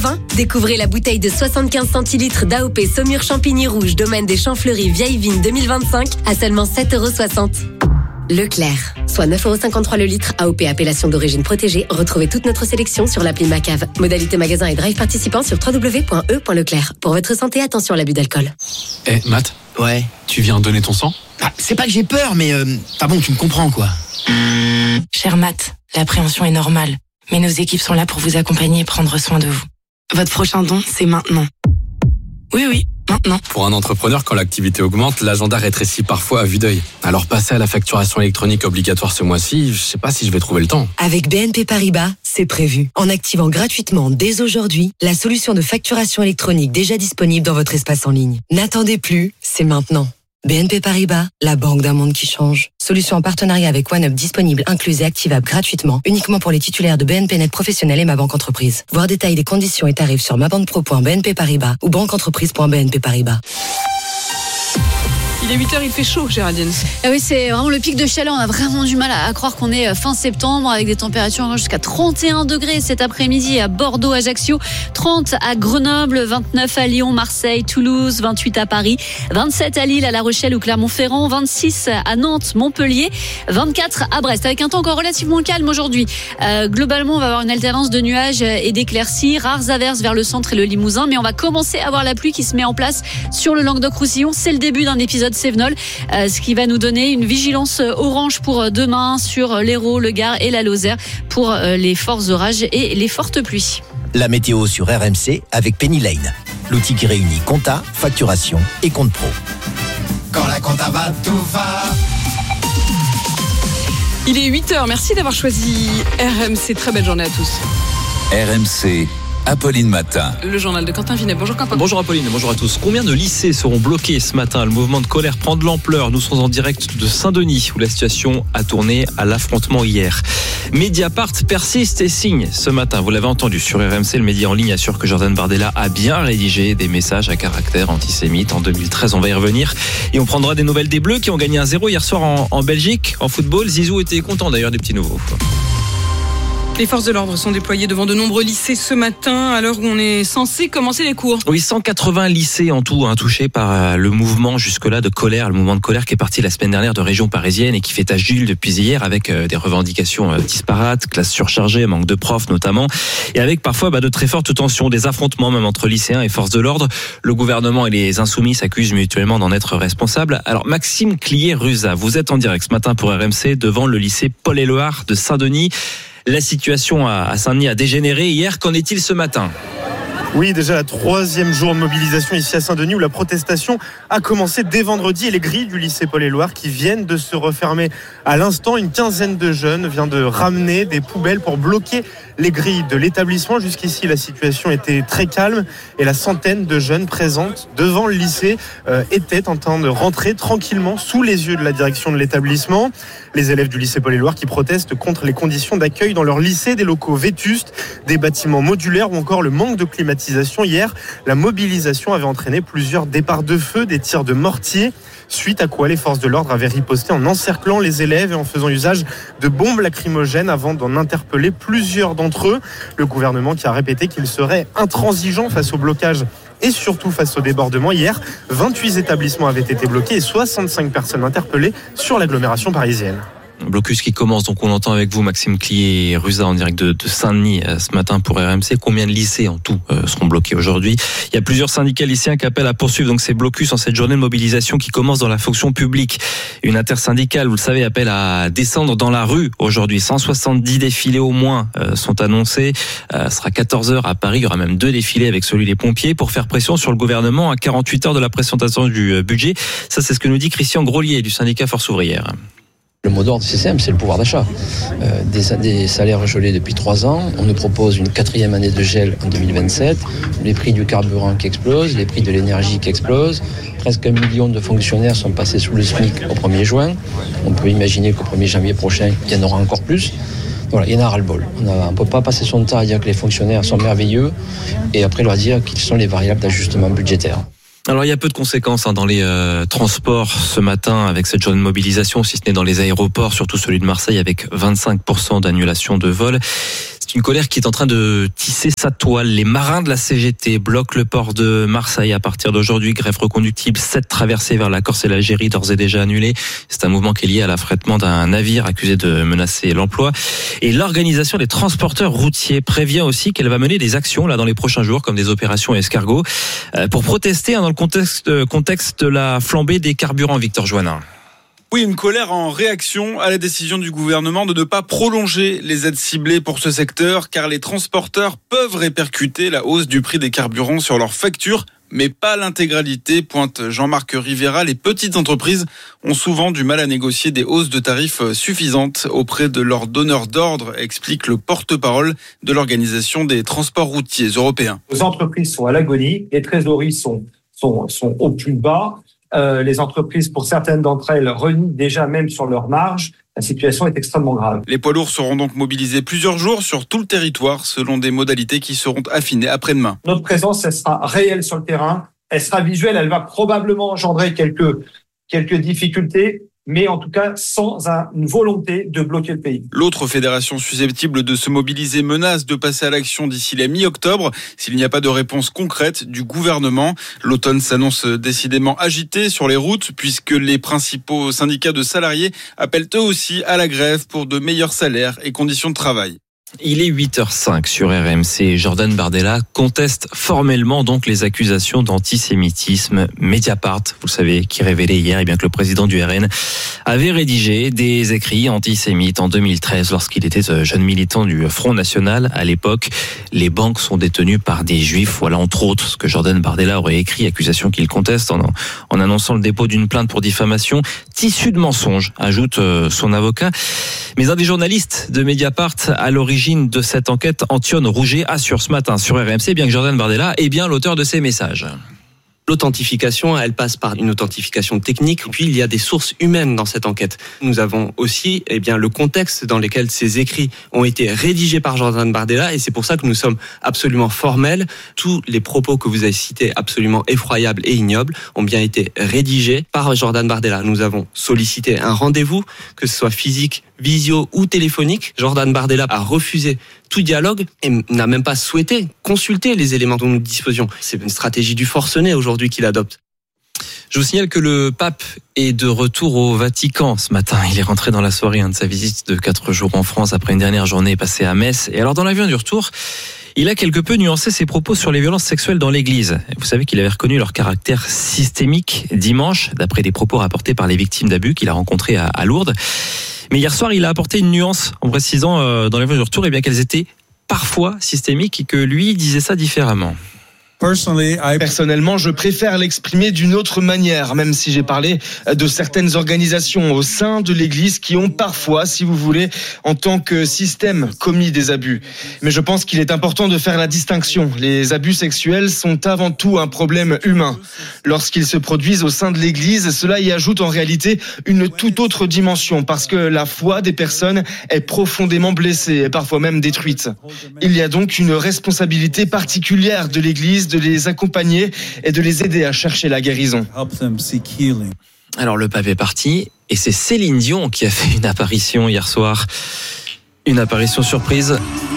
Découvrez la bouteille de 75 centilitres d'AOP Saumur Champigny Rouge Domaine des Champs Fleuris Vieille Vigne 2025 à seulement 7,60 €. Leclerc, soit 9,53 € le litre, AOP appellation d'origine protégée. Retrouvez toute notre sélection sur l'appli Macave. Modalité magasin et drive participant sur www.e.leclerc. Pour votre santé, attention à l'abus d'alcool. Matt. Ouais. Tu viens donner ton sang ? C'est pas que j'ai peur, mais tu me comprends quoi. Cher Matt, l'appréhension est normale, mais nos équipes sont là pour vous accompagner et prendre soin de vous. Votre prochain don, c'est maintenant. Oui, maintenant. Pour un entrepreneur, quand l'activité augmente, l'agenda rétrécit parfois à vue d'œil. Alors passer à la facturation électronique obligatoire ce mois-ci, je sais pas si je vais trouver le temps. Avec BNP Paribas, c'est prévu. En activant gratuitement dès aujourd'hui la solution de facturation électronique déjà disponible dans votre espace en ligne. N'attendez plus, c'est maintenant. BNP Paribas, la banque d'un monde qui change. Solution en partenariat avec OneUp disponible, incluse et activable gratuitement, uniquement pour les titulaires de BNP Net Professionnel et Ma Banque Entreprise. Voir détails des conditions et tarifs sur mabanquepro.bnp Paribas ou banqueentreprise.bnp Paribas. Il est 8h, il fait chaud, Géraldine. Ah oui, c'est vraiment le pic de chaleur. On a vraiment du mal à croire qu'on est fin septembre avec des températures jusqu'à 31 degrés cet après-midi à Bordeaux, Ajaccio, 30 à Grenoble, 29 à Lyon, Marseille, Toulouse, 28 à Paris, 27 à Lille, à La Rochelle ou Clermont-Ferrand, 26 à Nantes, Montpellier, 24 à Brest. Avec un temps encore relativement calme aujourd'hui. Globalement, on va avoir une alternance de nuages et d'éclaircies, rares averses vers le centre et le Limousin, mais on va commencer à voir la pluie qui se met en place sur le Languedoc-Roussillon. C'est le début d'un épisode Cévenol, ce qui va nous donner une vigilance orange pour demain sur l'Hérault, le Gard et la Lozère pour les forts orages et les fortes pluies. La météo sur RMC avec Penny Lane, l'outil qui réunit compta, facturation et compte pro. Quand la compta va, tout va. Il est 8h, merci d'avoir choisi RMC. Très belle journée à tous. RMC, Apolline Matin. Le journal de Quentin Vinet. Bonjour Quentin. Bonjour Apolline, bonjour à tous. Combien de lycées seront bloqués ce matin ? Le mouvement de colère prend de l'ampleur. Nous sommes en direct de Saint-Denis où la situation a tourné à l'affrontement hier. Mediapart persiste et signe ce matin. Vous l'avez entendu sur RMC, le média en ligne assure que Jordan Bardella a bien rédigé des messages à caractère antisémite en 2013. On va y revenir et on prendra des nouvelles des Bleus qui ont gagné 1-0 hier soir en Belgique. En football, Zizou était content d'ailleurs des petits nouveaux. Les forces de l'ordre sont déployées devant de nombreux lycées ce matin, à l'heure où on est censé commencer les cours. Oui, 180 lycées en tout, touchés par le mouvement jusque-là de colère. Le mouvement de colère qui est parti la semaine dernière de région parisienne et qui fait tache d'huile depuis hier avec des revendications disparates, classes surchargées, manque de profs notamment, et avec parfois de très fortes tensions, des affrontements même entre lycéens et forces de l'ordre. Le gouvernement et les insoumis s'accusent mutuellement d'en être responsables. Alors Maxime Clier-Ruza, vous êtes en direct ce matin pour RMC devant le lycée Paul-Éluard de Saint-Denis. La situation à Saint-Denis a dégénéré hier. Qu'en est-il ce matin ? Oui, déjà la 3e jour de mobilisation ici à Saint-Denis où la protestation a commencé dès vendredi et les grilles du lycée Paul-Éluard qui viennent de se refermer à l'instant. Une quinzaine de jeunes vient de ramener des poubelles pour bloquer les grilles de l'établissement. Jusqu'ici, la situation était très calme et la centaine de jeunes présentes devant le lycée étaient en train de rentrer tranquillement sous les yeux de la direction de l'établissement. Les élèves du lycée Paul-Éluard qui protestent contre les conditions d'accueil dans leur lycée, des locaux vétustes, des bâtiments modulaires ou encore le manque de climatisation. Hier, la mobilisation avait entraîné plusieurs départs de feu, des tirs de mortier, suite à quoi les forces de l'ordre avaient riposté en encerclant les élèves et en faisant usage de bombes lacrymogènes avant d'en interpeller plusieurs d'entre eux. Le gouvernement qui a répété qu'il serait intransigeant face au blocage et surtout face au débordement. Hier, 28 établissements avaient été bloqués et 65 personnes interpellées sur l'agglomération parisienne. Blocus qui commence, donc on l'entend avec vous Maxime Clier-Ruza en direct de Saint-Denis ce matin pour RMC. Combien de lycées en tout seront bloqués aujourd'hui ? Il y a plusieurs syndicats lycéens qui appellent à poursuivre donc ces blocus en cette journée de mobilisation qui commence dans la fonction publique. Une intersyndicale, vous le savez, appelle à descendre dans la rue aujourd'hui. 170 défilés au moins sont annoncés. Ce sera 14h à Paris. Il y aura même 2 défilés avec celui des pompiers pour faire pression sur le gouvernement à 48 heures de la présentation du budget. Ça, c'est ce que nous dit Christian Grolier du syndicat Force Ouvrière. Le mot d'ordre, c'est simple, c'est le pouvoir d'achat. Des salaires gelés depuis 3 ans. On nous propose une 4e année de gel en 2027. Les prix du carburant qui explosent, les prix de l'énergie qui explosent. Presque 1 million de fonctionnaires sont passés sous le SMIC au 1er juin. On peut imaginer qu'au 1er janvier prochain, il y en aura encore plus. Voilà, il y en a ras-le-bol. On ne peut pas passer son temps à dire que les fonctionnaires sont merveilleux et après leur dire qu'ils sont les variables d'ajustement budgétaire. Alors il y a peu de conséquences dans les transports ce matin avec cette journée de mobilisation, si ce n'est dans les aéroports, surtout celui de Marseille avec 25% d'annulation de vols. C'est une colère qui est en train de tisser sa toile. Les marins de la CGT bloquent le port de Marseille à partir d'aujourd'hui. Grève reconductible, 7 traversées vers la Corse et l'Algérie d'ores et déjà annulées. C'est un mouvement qui est lié à l'affrètement d'un navire accusé de menacer l'emploi. Et l'organisation des transporteurs routiers prévient aussi qu'elle va mener des actions là dans les prochains jours, comme des opérations escargots, pour protester dans le contexte de la flambée des carburants. Victor Joannin. Oui, une colère en réaction à la décision du gouvernement de ne pas prolonger les aides ciblées pour ce secteur, car les transporteurs peuvent répercuter la hausse du prix des carburants sur leurs factures, mais pas l'intégralité, pointe Jean-Marc Rivera. Les petites entreprises ont souvent du mal à négocier des hausses de tarifs suffisantes auprès de leurs donneurs d'ordre, explique le porte-parole de l'Organisation des transports routiers européens. Les entreprises sont à l'agonie, les trésoreries sont au plus bas. Les entreprises, pour certaines d'entre elles, renient déjà même sur leurs marges. La situation est extrêmement grave. Les poids lourds seront donc mobilisés plusieurs jours sur tout le territoire, selon des modalités qui seront affinées après-demain. Notre présence, elle sera réelle sur le terrain. Elle sera visuelle. Elle va probablement engendrer quelques difficultés, mais en tout cas sans une volonté de bloquer le pays. L'autre fédération susceptible de se mobiliser menace de passer à l'action d'ici la mi-octobre s'il n'y a pas de réponse concrète du gouvernement. L'automne s'annonce décidément agité sur les routes puisque les principaux syndicats de salariés appellent eux aussi à la grève pour de meilleurs salaires et conditions de travail. Il est 8h05 sur RMC. Jordan Bardella conteste formellement donc les accusations d'antisémitisme. Mediapart, vous le savez, qui révélait hier que le président du RN avait rédigé des écrits antisémites en 2013 lorsqu'il était jeune militant du Front National. À l'époque, les banques sont détenues par des juifs. Voilà entre autres ce que Jordan Bardella aurait écrit, accusation qu'il conteste en annonçant le dépôt d'une plainte pour diffamation. Tissu de mensonges, ajoute son avocat. Mais un des journalistes de Mediapart à l'origine de cette enquête, Antoine Rouget, assure ce matin sur RMC bien que Jordan Bardella est bien l'auteur de ces messages. L'authentification, elle passe par une authentification technique, puis il y a des sources humaines dans cette enquête. Nous avons aussi le contexte dans lequel ces écrits ont été rédigés par Jordan Bardella, et c'est pour ça que nous sommes absolument formels. Tous les propos que vous avez cités, absolument effroyables et ignobles, ont bien été rédigés par Jordan Bardella. Nous avons sollicité un rendez-vous, que ce soit physique, visio ou téléphonique. Jordan Bardella a refusé tout dialogue et n'a même pas souhaité consulter les éléments dont nous disposions. C'est une stratégie du forcené aujourd'hui qu'il adopte. Je vous signale que le pape est de retour au Vatican ce matin. Il est rentré dans la soirée de sa visite de 4 jours en France après une dernière journée passée à Metz. Et alors dans l'avion du retour, il a quelque peu nuancé ses propos sur les violences sexuelles dans l'église. Vous savez qu'il avait reconnu leur caractère systémique dimanche, d'après des propos rapportés par les victimes d'abus qu'il a rencontrées à Lourdes. Mais hier soir, il a apporté une nuance en précisant dans l'avion du retour qu'elles étaient parfois systémiques et que lui disait ça différemment. Personnellement, je préfère l'exprimer d'une autre manière, même si j'ai parlé de certaines organisations au sein de l'Église qui ont parfois, si vous voulez, en tant que système, commis des abus. Mais je pense qu'il est important de faire la distinction. Les abus sexuels sont avant tout un problème humain. Lorsqu'ils se produisent au sein de l'Église, cela y ajoute en réalité une toute autre dimension, parce que la foi des personnes est profondément blessée et parfois même détruite. Il y a donc une responsabilité particulière de l'Église de les accompagner et de les aider à chercher la guérison. Alors le pape est parti et c'est Céline Dion qui a fait une apparition hier soir. Une apparition surprise.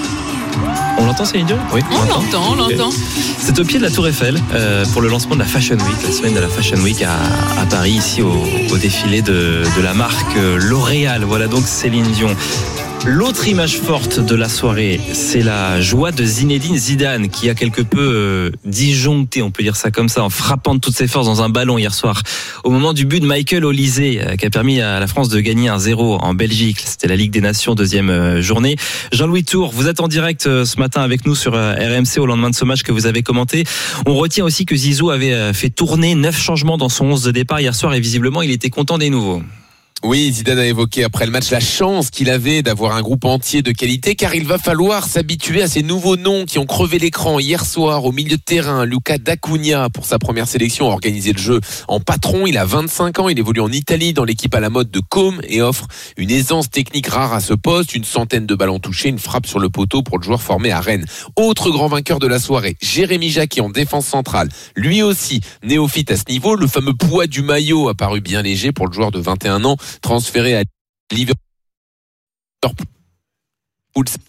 On l'entend Céline Dion ? Oui, on l'entend. C'est au pied de la Tour Eiffel pour le lancement de la Fashion Week, la semaine de la Fashion Week à Paris, ici au défilé de la marque L'Oréal. Voilà donc Céline Dion. L'autre image forte de la soirée, c'est la joie de Zinedine Zidane qui a quelque peu disjoncté, on peut dire ça comme ça, en frappant de toutes ses forces dans un ballon hier soir au moment du but de Michael Olise qui a permis à la France de gagner 1-0 en Belgique. C'était la Ligue des Nations, deuxième journée. Jean-Louis Tour, vous êtes en direct ce matin avec nous sur RMC au lendemain de ce match que vous avez commenté. On retient aussi que Zizou avait fait tourner 9 changements dans son 11 de départ hier soir et visiblement il était content des nouveaux. Oui, Zidane a évoqué après le match la chance qu'il avait d'avoir un groupe entier de qualité, car il va falloir s'habituer à ces nouveaux noms qui ont crevé l'écran hier soir au milieu de terrain. Luca D'Acunha, pour sa première sélection, a organisé le jeu en patron. Il a 25 ans, il évolue en Italie dans l'équipe à la mode de Côme et offre une aisance technique rare à ce poste, une centaine de ballons touchés, une frappe sur le poteau pour le joueur formé à Rennes. Autre grand vainqueur de la soirée, Jérémy Jacquet en défense centrale. Lui aussi, néophyte à ce niveau, le fameux poids du maillot a paru bien léger pour le joueur de 21 ans, transféré à Liverpool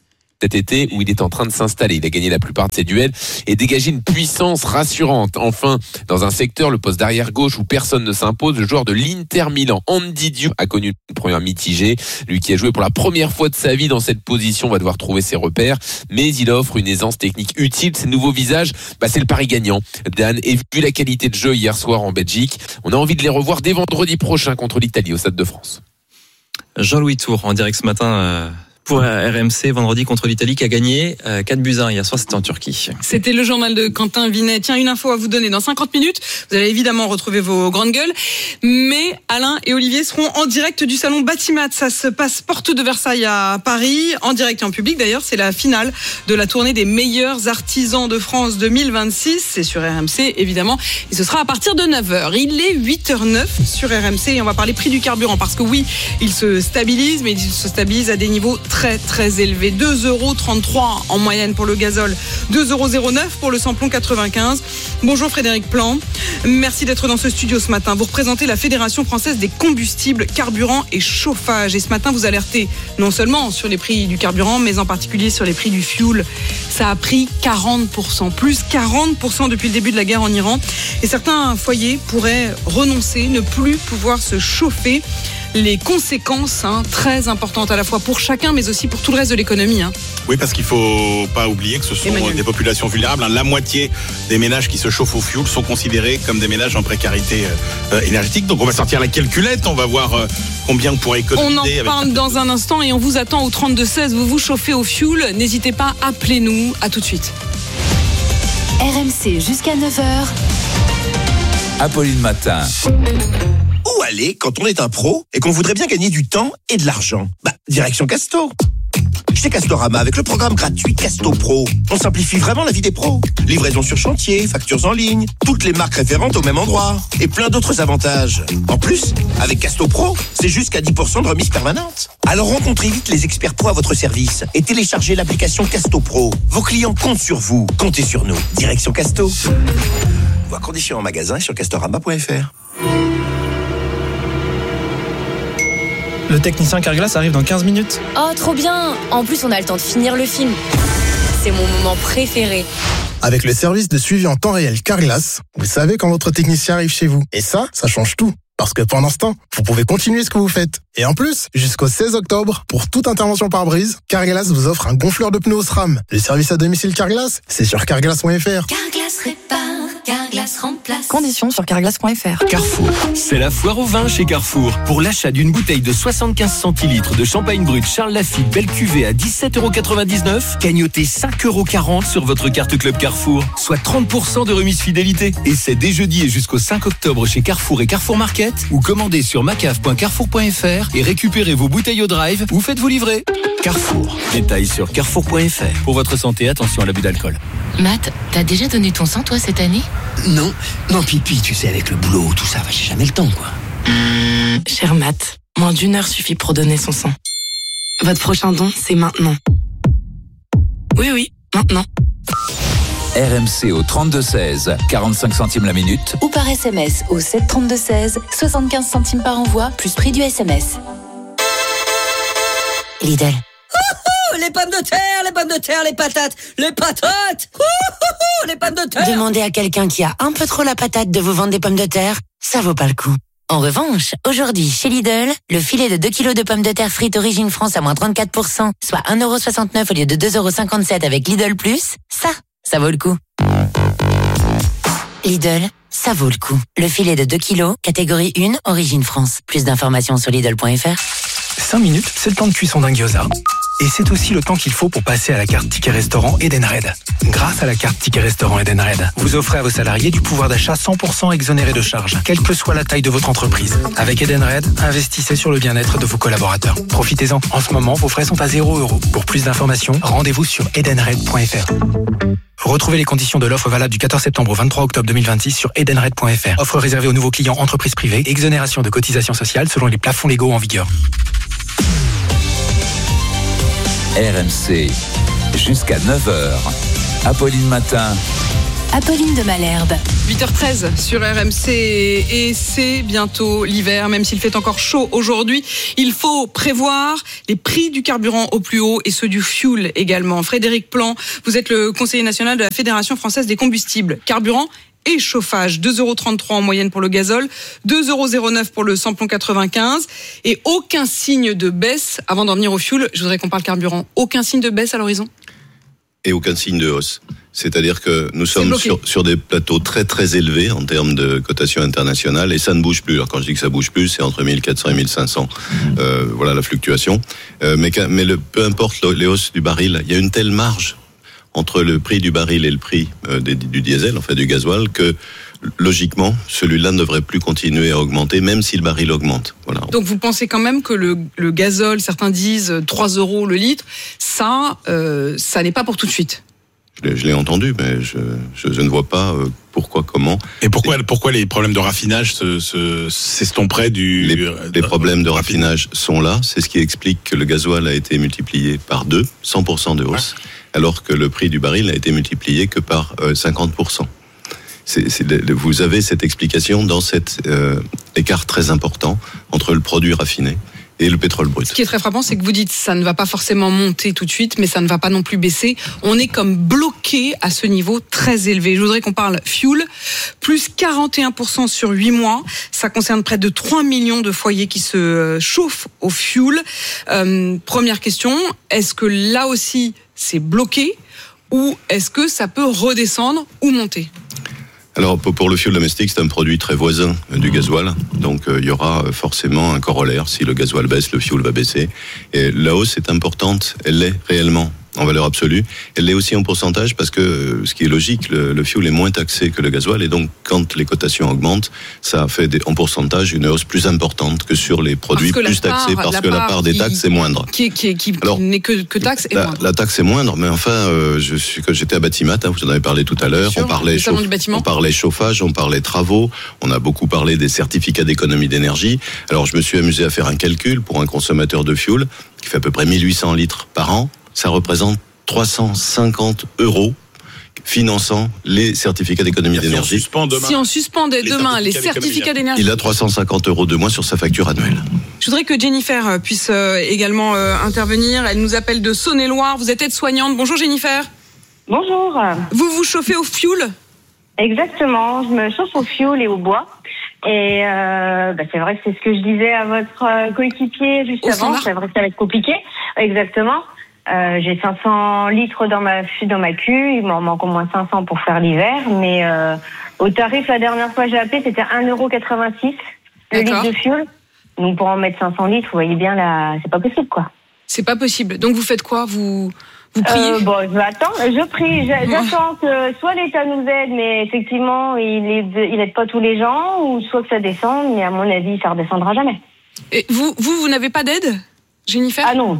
cet été où il est en train de s'installer. Il a gagné la plupart de ses duels et dégagé une puissance rassurante. Enfin, dans un secteur, le poste d'arrière gauche où personne ne s'impose, le joueur de l'Inter Milan, Andy Diop, a connu une première mitigée. Lui qui a joué pour la première fois de sa vie dans cette position va devoir trouver ses repères, mais il offre une aisance technique utile. Ces nouveaux visages, c'est le pari gagnant, Dan. Et vu la qualité de jeu hier soir en Belgique, on a envie de les revoir dès vendredi prochain contre l'Italie au Stade de France. Jean-Louis Tour en direct ce matin pour RMC, vendredi contre l'Italie qui a gagné 4-1 hier soir, c'était en Turquie. C'était le journal de Quentin Vinet. Tiens, une info à vous donner dans 50 minutes. Vous allez évidemment retrouver vos grandes gueules. Mais Alain et Olivier seront en direct du salon Batimat. Ça se passe porte de Versailles à Paris, en direct et en public. D'ailleurs, c'est la finale de la tournée des meilleurs artisans de France 2026. C'est sur RMC, évidemment. Et ce sera à partir de 9h. Il est 8h09 sur RMC et on va parler prix du carburant. Parce que oui, il se stabilise, mais il se stabilise à des niveaux très très élevé. 2,33€ en moyenne pour le gazole, 2,09€ pour le samplon 95. Bonjour Frédéric Plan, merci d'être dans ce studio ce matin. Vous représentez la Fédération française des combustibles, carburants et chauffage. Et ce matin, vous alertez non seulement sur les prix du carburant, mais en particulier sur les prix du fuel. Ça a pris 40%, plus 40% depuis le début de la guerre en Iran. Et certains foyers pourraient renoncer, ne plus pouvoir se chauffer. Les conséquences très importantes à la fois pour chacun mais aussi pour tout le reste de l'économie. Oui, parce qu'il ne faut pas oublier que ce sont des populations vulnérables. La moitié des ménages qui se chauffent au fioul sont considérés comme des ménages en précarité énergétique. Donc on va sortir la calculette, on va voir combien on pourrait économiser. On en parle dans un instant et on vous attend au 32-16. Vous vous chauffez au fioul, n'hésitez pas, appelez-nous. À tout de suite. RMC jusqu'à 9h. Apolline Matin. Où aller quand on est un pro et qu'on voudrait bien gagner du temps et de l'argent? Direction Casto. Chez Castorama, avec le programme gratuit Casto Pro, on simplifie vraiment la vie des pros. Livraison sur chantier, factures en ligne, toutes les marques référentes au même endroit et plein d'autres avantages. En plus, avec Casto Pro, c'est jusqu'à 10% de remise permanente. Alors rencontrez vite les experts pro à votre service et téléchargez l'application Casto Pro. Vos clients comptent sur vous, comptez sur nous. Direction Casto. Voir conditions en magasin et sur castorama.fr. Le technicien Carglass arrive dans 15 minutes. Oh, trop bien! En plus, on a le temps de finir le film. C'est mon moment préféré. Avec le service de suivi en temps réel Carglass, vous savez quand votre technicien arrive chez vous. Et ça change tout. Parce que pendant ce temps, vous pouvez continuer ce que vous faites. Et en plus, jusqu'au 16 octobre, pour toute intervention par brise, Carglass vous offre un gonfleur de pneus SRAM. Le service à domicile Carglass, c'est sur carglass.fr. Carglass répare, Carglass remplace. Conditions sur carglass.fr. Carrefour, c'est la foire au vin chez Carrefour. Pour l'achat d'une bouteille de 75 centilitres de champagne brut Charles Lafite belle cuvée à 17,99€, gagnotez 5,40€ sur votre carte Club Carrefour, soit 30% de remise fidélité. Et c'est dès jeudi et jusqu'au 5 octobre chez Carrefour et Carrefour Market, ou commandez sur macave.carrefour.fr et récupérez vos bouteilles au drive ou faites-vous livrer. Carrefour, détails sur carrefour.fr. Pour votre santé, attention à l'abus d'alcool. Matt, t'as déjà donné ton sang toi cette année? Non, pipi, tu sais, avec le boulot, tout ça, j'ai jamais le temps, quoi. Cher Matt, moins d'1 heure suffit pour donner son sang. Votre prochain don, c'est maintenant. Oui, maintenant. RMC au 32-16, 45 centimes la minute. Ou par SMS au 732-16, 75 centimes par envoi, plus prix du SMS. Lidl. Les pommes de terre, les patates, les pommes de terre. Demandez à quelqu'un qui a un peu trop la patate de vous vendre des pommes de terre, ça vaut pas le coup. En revanche, aujourd'hui, chez Lidl, le filet de 2 kg de pommes de terre frites Origine France à moins 34%, soit 1,69€ au lieu de 2,57€ avec Lidl Plus, ça vaut le coup. Lidl, ça vaut le coup. Le filet de 2 kg, catégorie 1, Origine France. Plus d'informations sur Lidl.fr. 5 minutes, c'est le temps de cuisson d'un gyoza. Et c'est aussi le temps qu'il faut pour passer à la carte Ticket Restaurant Edenred. Grâce à la carte Ticket Restaurant Edenred, vous offrez à vos salariés du pouvoir d'achat 100% exonéré de charges, quelle que soit la taille de votre entreprise. Avec Edenred, investissez sur le bien-être de vos collaborateurs. Profitez-en. En ce moment, vos frais sont à 0€. Pour plus d'informations, rendez-vous sur edenred.fr. Retrouvez les conditions de l'offre valable du 14 septembre au 23 octobre 2026 sur edenred.fr. Offre réservée aux nouveaux clients entreprises privées. Exonération de cotisations sociales selon les plafonds légaux en vigueur. RMC, jusqu'à 9h. Apolline Matin. Apolline de Malherbe. 8h13 sur RMC et c'est bientôt l'hiver, même s'il fait encore chaud aujourd'hui. Il faut prévoir les prix du carburant au plus haut et ceux du fuel également. Frédéric Plan, vous êtes le conseiller national de la Fédération française des combustibles. Carburant et chauffage, 2,33 € en moyenne pour le gazole, 2,09 € pour le samplon 95 et aucun signe de baisse. Avant d'en venir au fuel, je voudrais qu'on parle carburant. Aucun signe de baisse à l'horizon ? Et aucun signe de hausse. C'est-à-dire que nous sommes sur des plateaux très très élevés en termes de cotation internationale et ça ne bouge plus. Alors quand je dis que ça bouge plus, c'est entre 1400 et 1500. Voilà la fluctuation. Mais peu importe les hausses du baril, il y a une telle marge entre le prix du baril et le prix du diesel, en fait du gasoil, que logiquement, celui-là ne devrait plus continuer à augmenter, même si le baril augmente. Voilà. Donc vous pensez quand même que le gazole, certains disent 3 € le litre, ça n'est pas pour tout de suite. Je l'ai entendu, mais je ne vois pas pourquoi, comment. Et pourquoi les problèmes de raffinage s'estomperaient Les problèmes de raffinage sont là. C'est ce qui explique que le gasoil a été multiplié par 2, 100% de hausse, alors que le prix du baril n'a été multiplié que par 50%. Vous avez cette explication dans cet écart très important entre le produit raffiné et le pétrole brut. Ce qui est très frappant, c'est que vous dites ça ne va pas forcément monter tout de suite, mais ça ne va pas non plus baisser. On est comme bloqué à ce niveau très élevé. Je voudrais qu'on parle fuel, plus 41% sur 8 mois. Ça concerne près de 3 millions de foyers qui se chauffent au fuel. Première question, est-ce que là aussi c'est bloqué ou est-ce que ça peut redescendre ou monter ? Alors pour le fuel domestique, c'est un produit très voisin du gasoil, donc il y aura forcément un corollaire. Si le gasoil baisse, le fuel va baisser. Et la hausse est importante, elle l'est réellement en valeur absolue. Elle l'est aussi en pourcentage parce que ce qui est logique, le fuel est moins taxé que le gasoil et donc quand les cotations augmentent, ça fait en pourcentage une hausse plus importante que sur les produits plus taxés parce que la part des taxes est moindre. Qui n'est que taxe est moindre. La taxe est moindre, mais enfin, j'étais à Batimat, vous en avez parlé tout à l'heure. On parlait chauffage, on parlait travaux, on a beaucoup parlé des certificats d'économie d'énergie. Alors je me suis amusé à faire un calcul pour un consommateur de fuel qui fait à peu près 1800 litres par an. Ça représente 350 € finançant les certificats d'économie d'énergie. Si on suspendait demain les certificats d'énergie, il a 350 € de moins sur sa facture annuelle. Je voudrais que Jennifer puisse également intervenir. Elle nous appelle de Saône-et-Loire. Vous êtes aide-soignante. Bonjour Jennifer. Bonjour. Vous vous chauffez au fioul ? Exactement. Je me chauffe au fioul et au bois. Et c'est vrai que c'est ce que je disais à votre coéquipier juste avant. C'est vrai que ça va être compliqué. Exactement. J'ai 500 litres dans ma cuve, il m'en manque au moins 500 pour faire l'hiver, mais au tarif la dernière fois que j'ai appelé, c'était 1,86 € le litre de fuel. Donc pour en mettre 500 litres, vous voyez bien là, c'est pas possible quoi. C'est pas possible. Donc vous faites quoi ? Vous priez ? Je prie, j'attends que soit l'État nous aide, mais effectivement il aide pas tous les gens, ou soit que ça descende, mais à mon avis ça redescendra jamais. Et vous n'avez pas d'aide, Jennifer ? Ah non.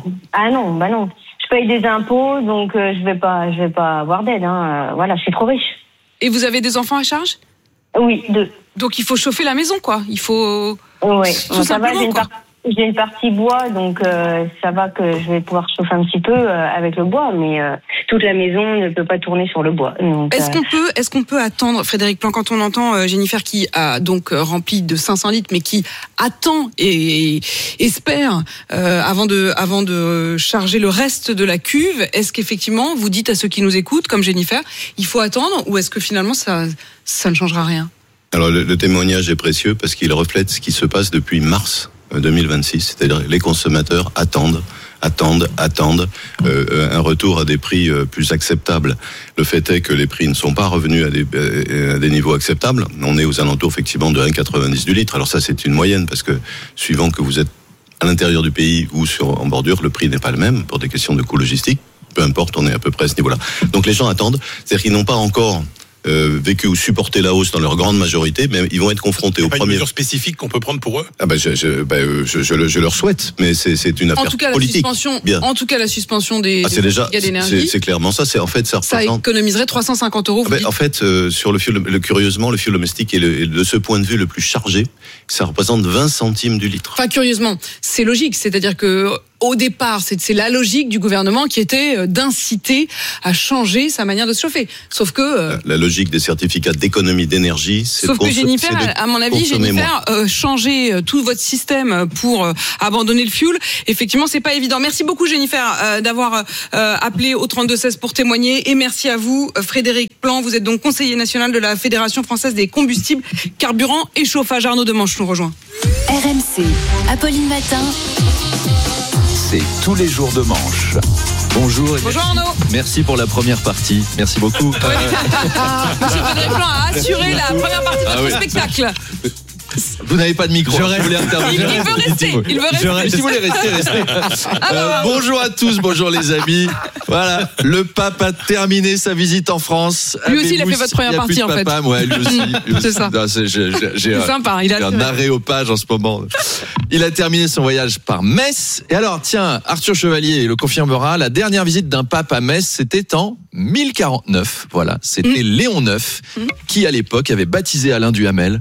Je paye des impôts, donc je vais pas avoir d'aide. Voilà, je suis trop riche. Et vous avez des enfants à charge ? Oui, 2. Donc il faut chauffer la maison, quoi. Il faut. Oui, tout simplement, j'ai une partie bois, donc ça va que je vais pouvoir chauffer un petit peu avec le bois, mais toute la maison ne peut pas tourner sur le bois. Donc, est-ce qu'on peut attendre, Frédéric Plan, quand on entend Jennifer qui a donc rempli de 500 litres, mais qui attend et espère avant de charger le reste de la cuve, est-ce qu'effectivement vous dites à ceux qui nous écoutent, comme Jennifer, il faut attendre, ou est-ce que finalement ça ne changera rien ? Alors le témoignage est précieux parce qu'il reflète ce qui se passe depuis mars 2026, c'est-à-dire les consommateurs attendent un retour à des prix plus acceptables. Le fait est que les prix ne sont pas revenus à des niveaux acceptables. On est aux alentours effectivement de 1,90 du litre. Alors ça c'est une moyenne parce que suivant que vous êtes à l'intérieur du pays ou en bordure, le prix n'est pas le même pour des questions de coûts logistiques. Peu importe, on est à peu près à ce niveau-là. Donc les gens attendent, c'est-à-dire qu'ils n'ont pas encore vécu ou supporté la hausse dans leur grande majorité, mais ils vont être confrontés au premier. Une mesure spécifique qu'on peut prendre pour eux ? Je leur souhaite, mais c'est une affaire politique. En tout cas, la suspension des certificats d'énergie. C'est clairement ça. C'est en fait ça représente. Ça économiserait 350 €. En fait, sur le fuel, curieusement, le fuel domestique est de ce point de vue le plus chargé. Ça représente 20 centimes du litre. Enfin, curieusement, c'est logique. C'est-à-dire que au départ, c'est la logique du gouvernement qui était d'inciter à changer sa manière de se chauffer. Sauf que la logique des certificats d'économie d'énergie, c'est sauf que Jennifer, à mon avis, changer tout votre système pour abandonner le fioul, effectivement, c'est pas évident. Merci beaucoup Jennifer d'avoir appelé au 3216 pour témoigner, et merci à vous Frédéric Plan. Vous êtes donc conseiller national de la Fédération française des combustibles, carburants et chauffage. Arnaud Demanche nous rejoint. RMC, Apolline Matin. C'est tous les jours de manche. Bonjour. Bonjour Arnaud. Merci pour la première partie. Merci beaucoup. Monsieur Frédéric Plan a assuré la première partie de votre spectacle. Vous n'avez pas de micro. Il veut rester. Si vous voulez rester. Bonjour à tous, bonjour les amis. Voilà, le pape a terminé sa visite en France. Lui aussi, il a fait votre première partie en fait. Ouais, lui aussi. C'est ça. J'ai sympa. Il a un aréopage en ce moment. Il a terminé son voyage par Metz. Et alors, tiens, Arthur Chevalier le confirmera, la dernière visite d'un pape à Metz, c'était en 1049. Voilà, c'était Léon IX qui, à l'époque, avait baptisé Alain Duhamel.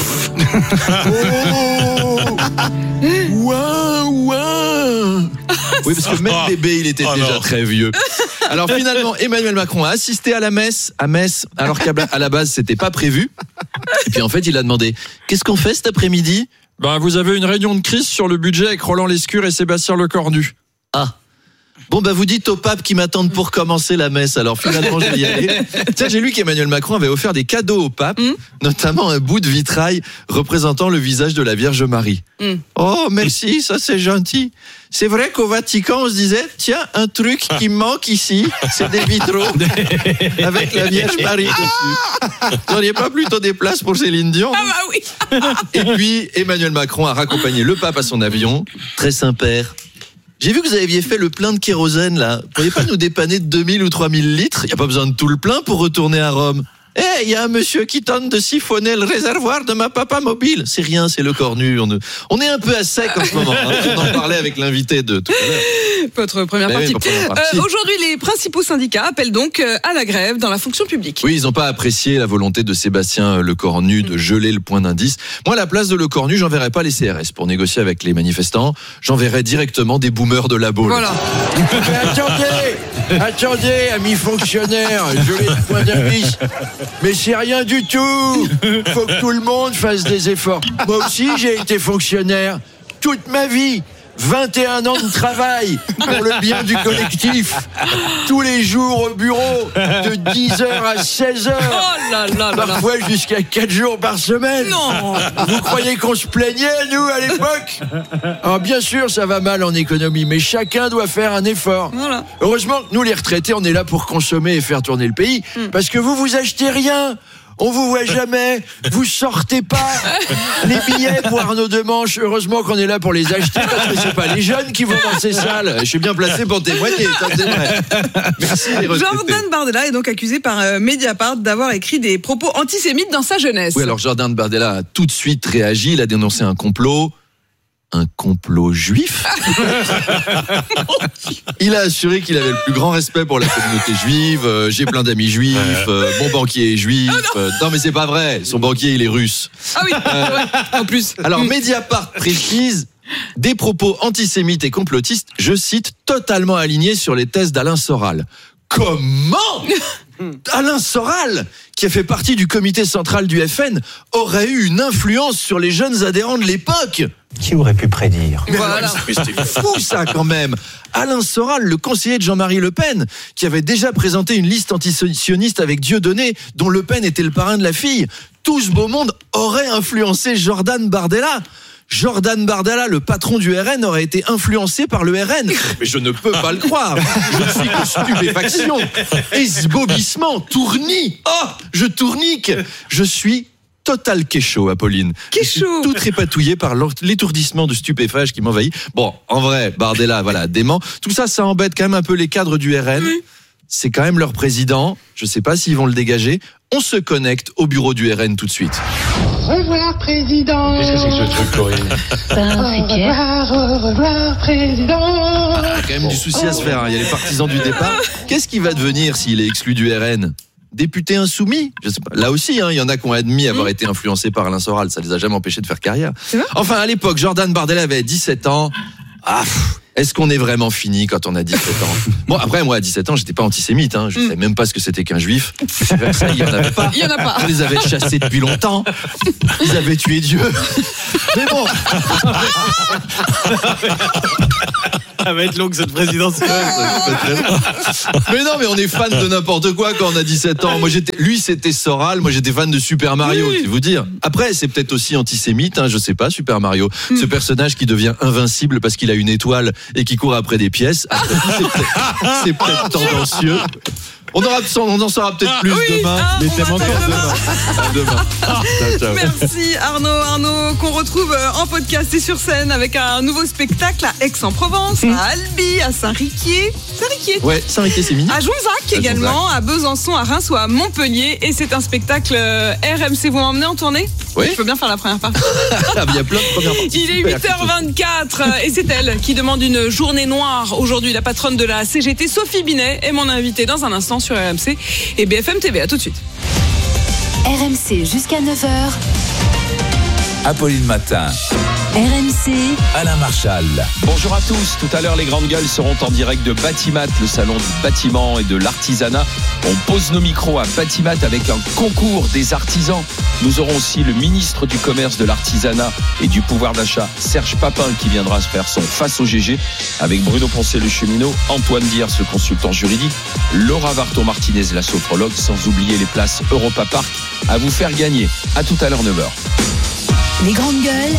Oui, parce que même bébé, il était déjà très vieux. Alors finalement, Emmanuel Macron a assisté à la messe, à Metz, alors qu'à la base, c'était pas prévu. Et puis en fait, il a demandé, qu'est-ce qu'on fait cet après-midi ? Vous avez une réunion de crise sur le budget avec Roland Lescure et Sébastien Lecornu. Ah. Bon, vous dites au pape qui m'attendent pour commencer la messe. Alors finalement, je vais y aller. Tiens, j'ai lu qu'Emmanuel Macron avait offert des cadeaux au pape, notamment un bout de vitrail représentant le visage de la Vierge Marie. Oh, merci, ça c'est gentil. C'est vrai qu'au Vatican, on se disait, tiens, un truc qui manque ici, c'est des vitraux avec la Vierge Marie dessus. Vous n'auriez pas plutôt des places pour Céline Dion ? Ah bah oui. Et puis, Emmanuel Macron a raccompagné le pape à son avion. Très Saint-Père. J'ai vu que vous aviez fait le plein de kérosène, là. Vous pourriez pas nous dépanner de 2000 ou 3000 litres ? Il n'y a pas besoin de tout le plein pour retourner à Rome. Il y a un monsieur qui tente de siphonner le réservoir de ma papa mobile. C'est rien, c'est le cornu. On est un peu à sec en ce moment. On en parlait avec l'invité de tout à l'heure. Votre première partie. Aujourd'hui, les principaux syndicats appellent donc à la grève dans la fonction publique. Oui, ils n'ont pas apprécié la volonté de Sébastien Lecornu de geler le point d'indice. Moi, à la place de Lecornu, j'enverrai pas les CRS pour négocier avec les manifestants. J'enverrai directement des boomers de la Baule. Voilà. Attendez, amis fonctionnaires, geler le point d'indice. Mais c'est rien du tout. Faut que tout le monde fasse des efforts. Moi aussi, j'ai été fonctionnaire toute ma vie. 21 ans de travail pour le bien du collectif. Tous les jours au bureau, de 10h à 16h. Oh là là là. Parfois jusqu'à 4 jours par semaine. Non. Vous croyez qu'on se plaignait, nous, à l'époque ? Alors bien sûr, ça va mal en économie, mais chacun doit faire un effort. Voilà. Heureusement que nous, les retraités, on est là pour consommer et faire tourner le pays, parce que vous achetez rien. On vous voit jamais, vous sortez pas les billets pour Arnaud Demanche. Heureusement qu'on est là pour les acheter, parce que c'est pas les jeunes qui vont dans ces salles. Je suis bien placé pour témoigner, ça c'est vrai. Merci les retraités. Jordan Bardella est donc accusé par Mediapart d'avoir écrit des propos antisémites dans sa jeunesse. Oui, alors Jordan Bardella a tout de suite réagi, il a dénoncé un complot juif. Il a assuré qu'il avait le plus grand respect pour la communauté juive. J'ai plein d'amis juifs. Mon banquier est juif. Non, mais c'est pas vrai. Son banquier, il est russe. Ah oui, en plus. Alors, Mediapart précise des propos antisémites et complotistes, je cite, totalement alignés sur les thèses d'Alain Soral. Comment Alain Soral, qui a fait partie du comité central du FN, aurait eu une influence sur les jeunes adhérents de l'époque. Qui aurait pu prédire ? Voilà. Mais c'est fou ça quand même. Alain Soral, le conseiller de Jean-Marie Le Pen, qui avait déjà présenté une liste antisioniste avec Dieudonné, dont Le Pen était le parrain de la fille. Tout ce beau monde aurait influencé Jordan Bardella. Jordan Bardella, le patron du RN, aurait été influencé par le RN. Mais je ne peux pas le croire. Je suis que stupéfaction, esbobissement, tournis. Oh, je tournique. Je suis total kécho, Apolline. Kécho. Tout trépatouillé par l'étourdissement de stupéphage qui m'envahit. Bon, en vrai, Bardella, voilà, dément. Tout ça, ça embête quand même un peu les cadres du RN. C'est quand même leur président. Je ne sais pas s'ils vont le dégager. On se connecte au bureau du RN tout de suite. Au revoir, président. Qu'est-ce que c'est que ce truc, Corinne ? Au revoir, président. Il y a quand même du souci à se faire. Il y a les partisans du départ. Qu'est-ce qui va devenir s'il est exclu du RN ? Député insoumis, je sais pas. Là aussi, il y en a qui ont admis avoir été influencés par Alain Soral. Ça les a jamais empêchés de faire carrière. Enfin, à l'époque, Jordan Bardella avait 17 ans. Est-ce qu'on est vraiment fini quand on a 17 ans? Bon, après, moi, à 17 ans, j'étais pas antisémite. Je savais même pas ce que c'était qu'un juif. Ça, il y en avait pas. Il y en a pas. On les avait chassés depuis longtemps. Ils avaient tué Dieu. Mais bon. Ça va être longue cette présidentielle. Mais non, mais on est fan de n'importe quoi quand on a 17 ans. Moi, lui, c'était Soral. Moi, j'étais fan de Super Mario, c'est vous dire. Après, c'est peut-être aussi antisémite, je sais pas, Super Mario. Ce personnage qui devient invincible parce qu'il a une étoile et qui court après des pièces. C'est peut-être tendancieux. On en saura peut-être plus demain. Mais t'aimes encore demain. À demain. Ciao. Merci Arnaud, qu'on retrouve en podcast et sur scène avec un nouveau spectacle à Aix-en-Provence, à Albi, à Saint-Riquier. Ouais, Saint-Riquier, c'est mignon. À Jonzac également, à Besançon, à Reims ou à Montpellier. Et c'est un spectacle RMC. Vous m'emmenez en tournée? Oui. Je peux bien faire la première partie. Il y a plein de premières parties. Il est 8h24 et c'est elle qui demande une journée noire aujourd'hui. La patronne de la CGT, Sophie Binet, est mon invitée dans un instant sur RMC et BFM TV. À tout de suite. RMC jusqu'à 9h. Apolline Matin. RMC. Alain Marchal. Bonjour à tous. Tout à l'heure, les grandes gueules seront en direct de Batimat, le salon du bâtiment et de l'artisanat. On pose nos micros à Batimat avec un concours des artisans. Nous aurons aussi le ministre du commerce, de l'artisanat et du pouvoir d'achat, Serge Papin, qui viendra se faire son face au GG avec Bruno Poncet, le cheminot, Antoine Diers, le consultant juridique, Laura Varton-Martinez, la sophrologue, sans oublier les places Europa Park à vous faire gagner. À tout à l'heure, 9h. Les grandes gueules,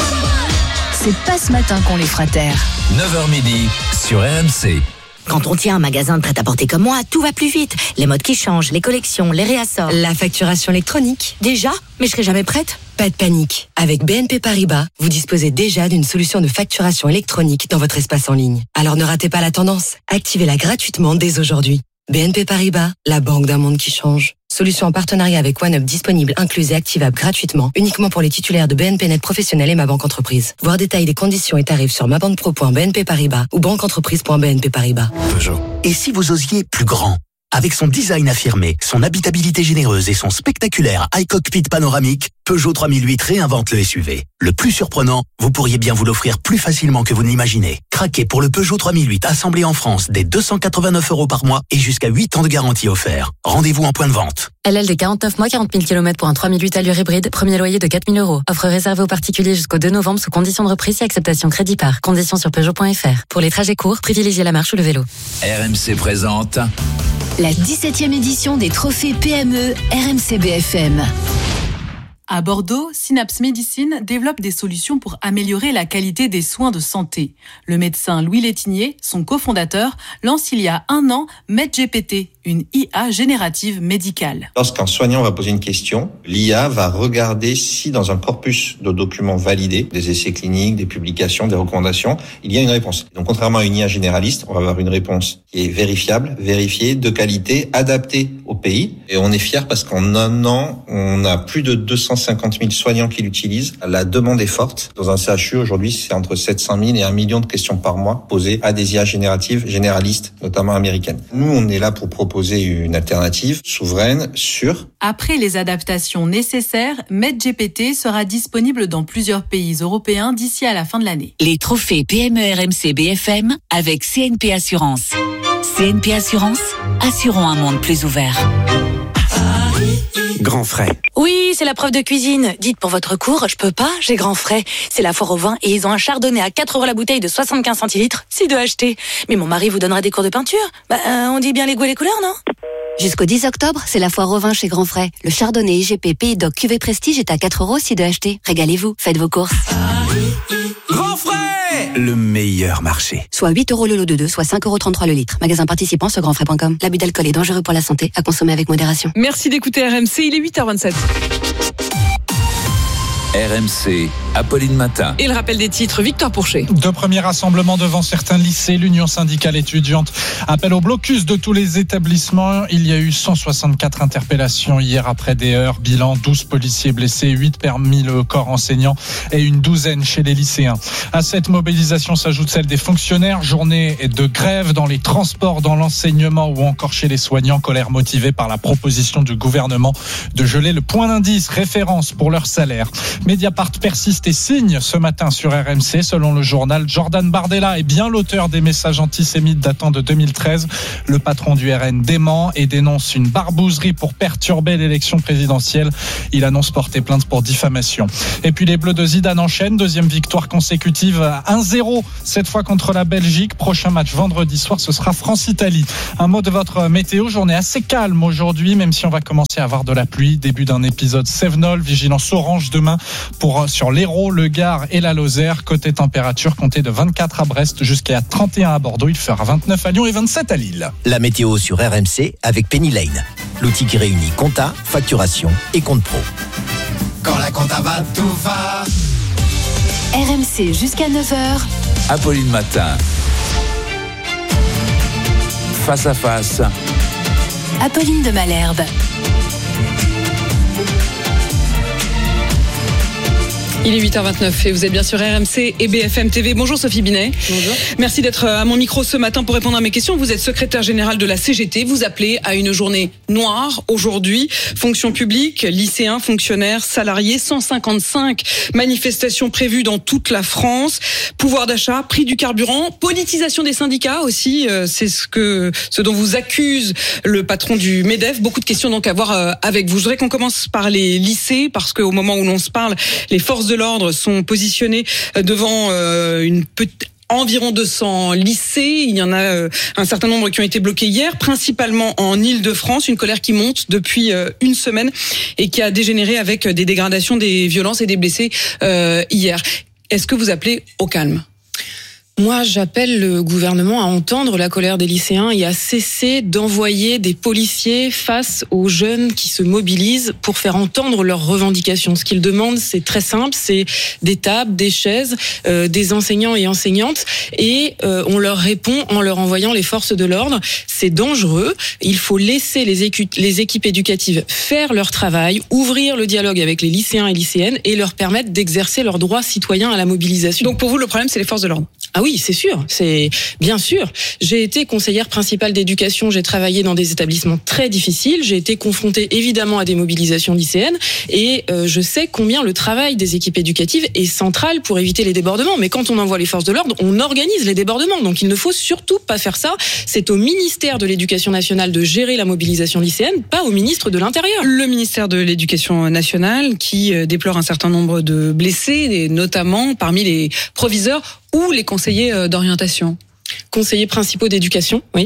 c'est pas ce matin qu'on les fera taire. 9h midi sur RMC. Quand on tient un magasin de prêt-à-porter comme moi, tout va plus vite. Les modes qui changent, les collections, les réassorts. La facturation électronique. Déjà? Mais je serai jamais prête. Pas de panique. Avec BNP Paribas, vous disposez déjà d'une solution de facturation électronique dans votre espace en ligne. Alors ne ratez pas la tendance. Activez-la gratuitement dès aujourd'hui. BNP Paribas, la banque d'un monde qui change. Solution en partenariat avec OneUp disponible, incluse et activable gratuitement, uniquement pour les titulaires de BNP Net Professionnel et Ma Banque Entreprise. Voir détails des conditions et tarifs sur mabanquepro.bnp Paribas ou banqueentreprise.bnp Paribas. Peugeot. Et si vous osiez plus grand? Avec son design affirmé, son habitabilité généreuse et son spectaculaire iCockpit panoramique, Peugeot 3008 réinvente le SUV. Le plus surprenant, vous pourriez bien vous l'offrir plus facilement que vous ne l'imaginez. Craquez pour le Peugeot 3008 assemblé en France dès 289 € par mois et jusqu'à 8 ans de garantie offert. Rendez-vous en point de vente. LLD 49 mois, 40 000 km pour un 3008 allure hybride, premier loyer de 4 000 €. Offre réservée aux particuliers jusqu'au 2 novembre sous condition de reprise et acceptation crédit par. Conditions sur Peugeot.fr. Pour les trajets courts, privilégiez la marche ou le vélo. RMC présente la 17e édition des trophées PME RMC BFM. À Bordeaux, Synapse Médecine développe des solutions pour améliorer la qualité des soins de santé. Le médecin Louis Létigné, son cofondateur, lance il y a 1 an MedGPT, une IA générative médicale. Lorsqu'un soignant va poser une question, l'IA va regarder si dans un corpus de documents validés, des essais cliniques, des publications, des recommandations, il y a une réponse. Donc contrairement à une IA généraliste, on va avoir une réponse qui est vérifiable, vérifiée, de qualité, adaptée au pays. Et on est fiers parce qu'en 1 an, on a plus de 250 000 soignants qui l'utilisent. La demande est forte. Dans un CHU, aujourd'hui, c'est entre 700 000 et 1 million de questions par mois posées à des IA génératives, généralistes, notamment américaines. Nous, on est là pour proposer une alternative souveraine, sûre. Après les adaptations nécessaires, MedGPT sera disponible dans plusieurs pays européens d'ici à la fin de l'année. Les trophées PME RMC BFM avec CNP Assurance. CNP Assurance, assurons un monde plus ouvert. Grand frais. Oui, c'est la preuve de cuisine. Dites pour votre cours, je peux pas, j'ai grand frais. C'est la foire au vin et ils ont un chardonnay à 4 € la bouteille de 75 centilitres, si de acheter. Mais mon mari vous donnera des cours de peinture. On dit bien les goûts et les couleurs, non? Jusqu'au 10 octobre, c'est la foire au vin chez Grand Frais. Le chardonnay IGP Pays d'Oc Cuvée Prestige est à 4 € si de acheter. Régalez-vous, faites vos courses. Grand frais, le meilleur marché. Soit 8 € le lot de 2, soit 5,33 € le litre. Magasin participant sur grandfrais.com. L'abus d'alcool est dangereux pour la santé, à consommer avec modération. Merci d'écouter RMC, il est 8h27. RMC, Apolline Matin. Et le rappel des titres, Victor Pourchet. 2 premiers rassemblements devant certains lycées. L'Union syndicale étudiante appelle au blocus de tous les établissements. Il y a eu 164 interpellations hier après des heurts. Bilan, 12 policiers blessés, 8 parmi le corps enseignant et une douzaine chez les lycéens. À cette mobilisation s'ajoute celle des fonctionnaires. Journée de grève dans les transports, dans l'enseignement ou encore chez les soignants. Colère motivée par la proposition du gouvernement de geler le point d'indice, référence pour leur salaire. Mediapart persiste liberté signe ce matin sur RMC. Selon le journal, Jordan Bardella est bien l'auteur des messages antisémites datant de 2013. Le patron du RN dément et dénonce une barbouzerie pour perturber l'élection présidentielle. Il annonce porter plainte pour diffamation. Et puis les Bleus de Zidane enchaînent. Deuxième victoire consécutive, 1-0, cette fois contre la Belgique. Prochain match vendredi soir, ce sera France-Italie. Un mot de votre météo. Journée assez calme aujourd'hui, même si on va commencer à avoir de la pluie. Début d'un épisode Cévenol. Vigilance orange demain sur l'Hérault, le Gard et la Lozère. Côté température, comptez de 24 à Brest jusqu'à 31 à Bordeaux. Il fera 29 à Lyon et 27 à Lille. La météo sur RMC avec Penny Lane. L'outil qui réunit compta, facturation et compte pro. Quand la compta va, tout va. RMC jusqu'à 9h. Apolline Matin. Face à face. Apolline de Malherbe. Il est 8h29 et vous êtes bien sur RMC et BFM TV. Bonjour Sophie Binet. Bonjour. Merci d'être à mon micro ce matin pour répondre à mes questions. Vous êtes secrétaire générale de la CGT. Vous appelez à une journée noire aujourd'hui. Fonction publique, lycéens, fonctionnaires, salariés. 155 manifestations prévues dans toute la France. Pouvoir d'achat, prix du carburant, politisation des syndicats aussi. C'est ce dont vous accuse le patron du MEDEF. Beaucoup de questions donc à voir avec vous. Je voudrais qu'on commence par les lycées parce qu'au moment où l'on se parle, les forces de l'ordre sont positionnés devant environ 200 lycées. Il y en a un certain nombre qui ont été bloqués hier, principalement en Île-de-France. Une colère qui monte depuis une semaine et qui a dégénéré avec des dégradations, des violences et des blessés hier. Est-ce que vous appelez au calme ? Moi, j'appelle le gouvernement à entendre la colère des lycéens et à cesser d'envoyer des policiers face aux jeunes qui se mobilisent pour faire entendre leurs revendications. Ce qu'ils demandent, c'est très simple, c'est des tables, des chaises, des enseignants et enseignantes, et on leur répond en leur envoyant les forces de l'ordre. C'est dangereux. Il faut laisser les équipes éducatives faire leur travail, ouvrir le dialogue avec les lycéens et lycéennes et leur permettre d'exercer leurs droits citoyens à la mobilisation. Donc pour vous, le problème, c'est les forces de l'ordre ? Ah oui, c'est sûr, c'est bien sûr. J'ai été conseillère principale d'éducation, j'ai travaillé dans des établissements très difficiles, j'ai été confrontée évidemment à des mobilisations lycéennes et je sais combien le travail des équipes éducatives est central pour éviter les débordements. Mais quand on envoie les forces de l'ordre, on organise les débordements. Donc il ne faut surtout pas faire ça. C'est au ministère de l'Éducation nationale de gérer la mobilisation lycéenne, pas au ministre de l'Intérieur. Le ministère de l'Éducation nationale qui déplore un certain nombre de blessés, et notamment parmi les proviseurs ou les conseillers d'orientation. Conseillers principaux d'éducation, oui.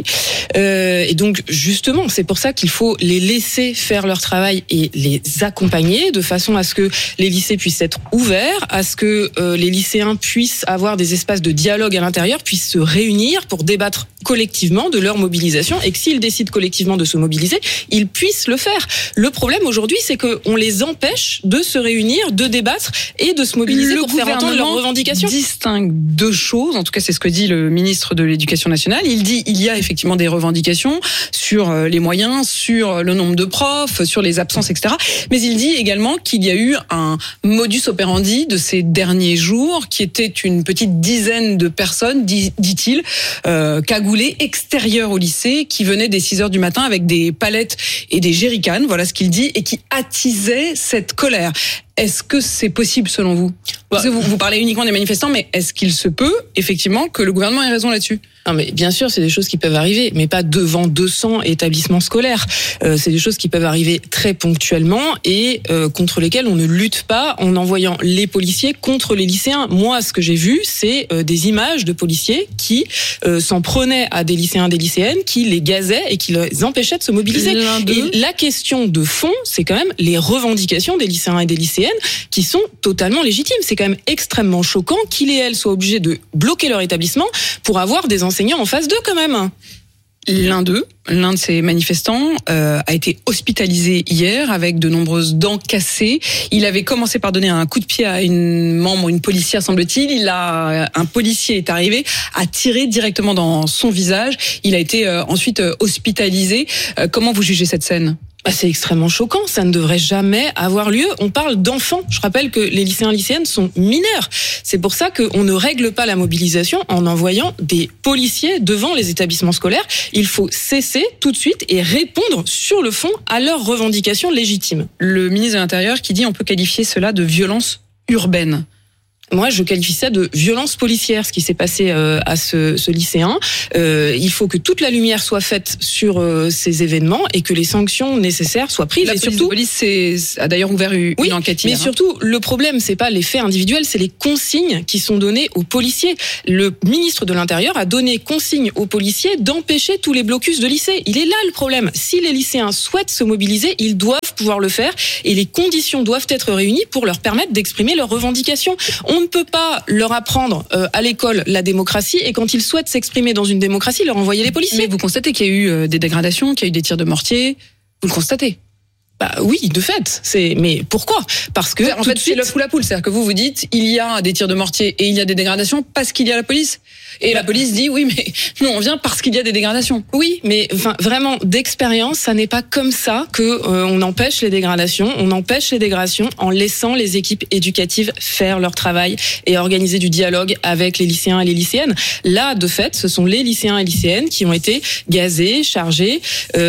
Et donc, justement, c'est pour ça qu'il faut les laisser faire leur travail et les accompagner de façon à ce que les lycées puissent être ouverts, à ce que les lycéens puissent avoir des espaces de dialogue à l'intérieur, puissent se réunir pour débattre collectivement de leur mobilisation et que s'ils décident collectivement de se mobiliser, ils puissent le faire. Le problème aujourd'hui, c'est qu'on les empêche de se réunir, de débattre et de se mobiliser pour faire entendre leurs revendications. Le gouvernement distingue deux choses, en tout cas c'est ce que dit le ministre de l'Éducation nationale. Il dit il y a effectivement des revendications sur les moyens, sur le nombre de profs, sur les absences, etc. Mais il dit également qu'il y a eu un modus operandi de ces derniers jours qui était une petite dizaine de personnes, dit-il, cagoulées extérieures au lycée qui venaient dès 6h du matin avec des palettes et des jerrycans, voilà ce qu'il dit, et qui attisaient cette colère. Est-ce que c'est possible selon vous ? Parce que vous parlez uniquement des manifestants, mais est-ce qu'il se peut effectivement que le gouvernement ait raison là-dessus ? Non, mais bien sûr, c'est des choses qui peuvent arriver, mais pas devant 200 établissements scolaires. C'est des choses qui peuvent arriver très ponctuellement et contre lesquelles on ne lutte pas en envoyant les policiers contre les lycéens. Moi, ce que j'ai vu, c'est des images de policiers qui s'en prenaient à des lycéens, des lycéennes, qui les gazaient et qui les empêchaient de se mobiliser. Et la question de fond, c'est quand même les revendications des lycéens et des lycéennes qui sont totalement légitimes. C'est quand même extrêmement choquant qu'ils et elles soient obligés de bloquer leur établissement pour avoir des enseignants en face d'eux quand même. L'un de ces manifestants a été hospitalisé hier avec de nombreuses dents cassées. Il avait commencé par donner un coup de pied à une policière, semble-t-il. Un policier est arrivé, a tiré directement dans son visage. Il a été ensuite hospitalisé. Comment vous jugez cette scène ? C'est extrêmement choquant, ça ne devrait jamais avoir lieu. On parle d'enfants. Je rappelle que les lycéens et lycéennes sont mineurs. C'est pour ça qu'on ne règle pas la mobilisation en envoyant des policiers devant les établissements scolaires. Il faut cesser tout de suite et répondre sur le fond à leurs revendications légitimes. Le ministre de l'Intérieur qui dit on peut qualifier cela de violence urbaine. Moi, je qualifie ça de violence policière, ce qui s'est passé à ce lycéen. Il faut que toute la lumière soit faite sur ces événements et que les sanctions nécessaires soient prises. La police a d'ailleurs ouvert une enquête hier. Mais surtout, le problème, c'est pas les faits individuels, c'est les consignes qui sont données aux policiers. Le ministre de l'Intérieur a donné consigne aux policiers d'empêcher tous les blocus de lycée. Il est là le problème. Si les lycéens souhaitent se mobiliser, ils doivent pouvoir le faire et les conditions doivent être réunies pour leur permettre d'exprimer leurs revendications. On ne peut pas leur apprendre à l'école la démocratie et quand ils souhaitent s'exprimer dans une démocratie, leur envoyer les policiers. Mais vous constatez qu'il y a eu des dégradations, qu'il y a eu des tirs de mortier. Vous le constatez? Bah oui, de fait. Mais pourquoi? Parce que en fait, c'est l'œuf ou la poule. C'est-à-dire que vous dites il y a des tirs de mortier et il y a des dégradations parce qu'il y a la police. Et la police dit oui, mais nous on vient parce qu'il y a des dégradations. Oui, mais vraiment d'expérience, ça n'est pas comme ça que on empêche les dégradations. On empêche les dégradations en laissant les équipes éducatives faire leur travail et organiser du dialogue avec les lycéens et les lycéennes. Là, de fait, ce sont les lycéens et lycéennes qui ont été gazés, chargés,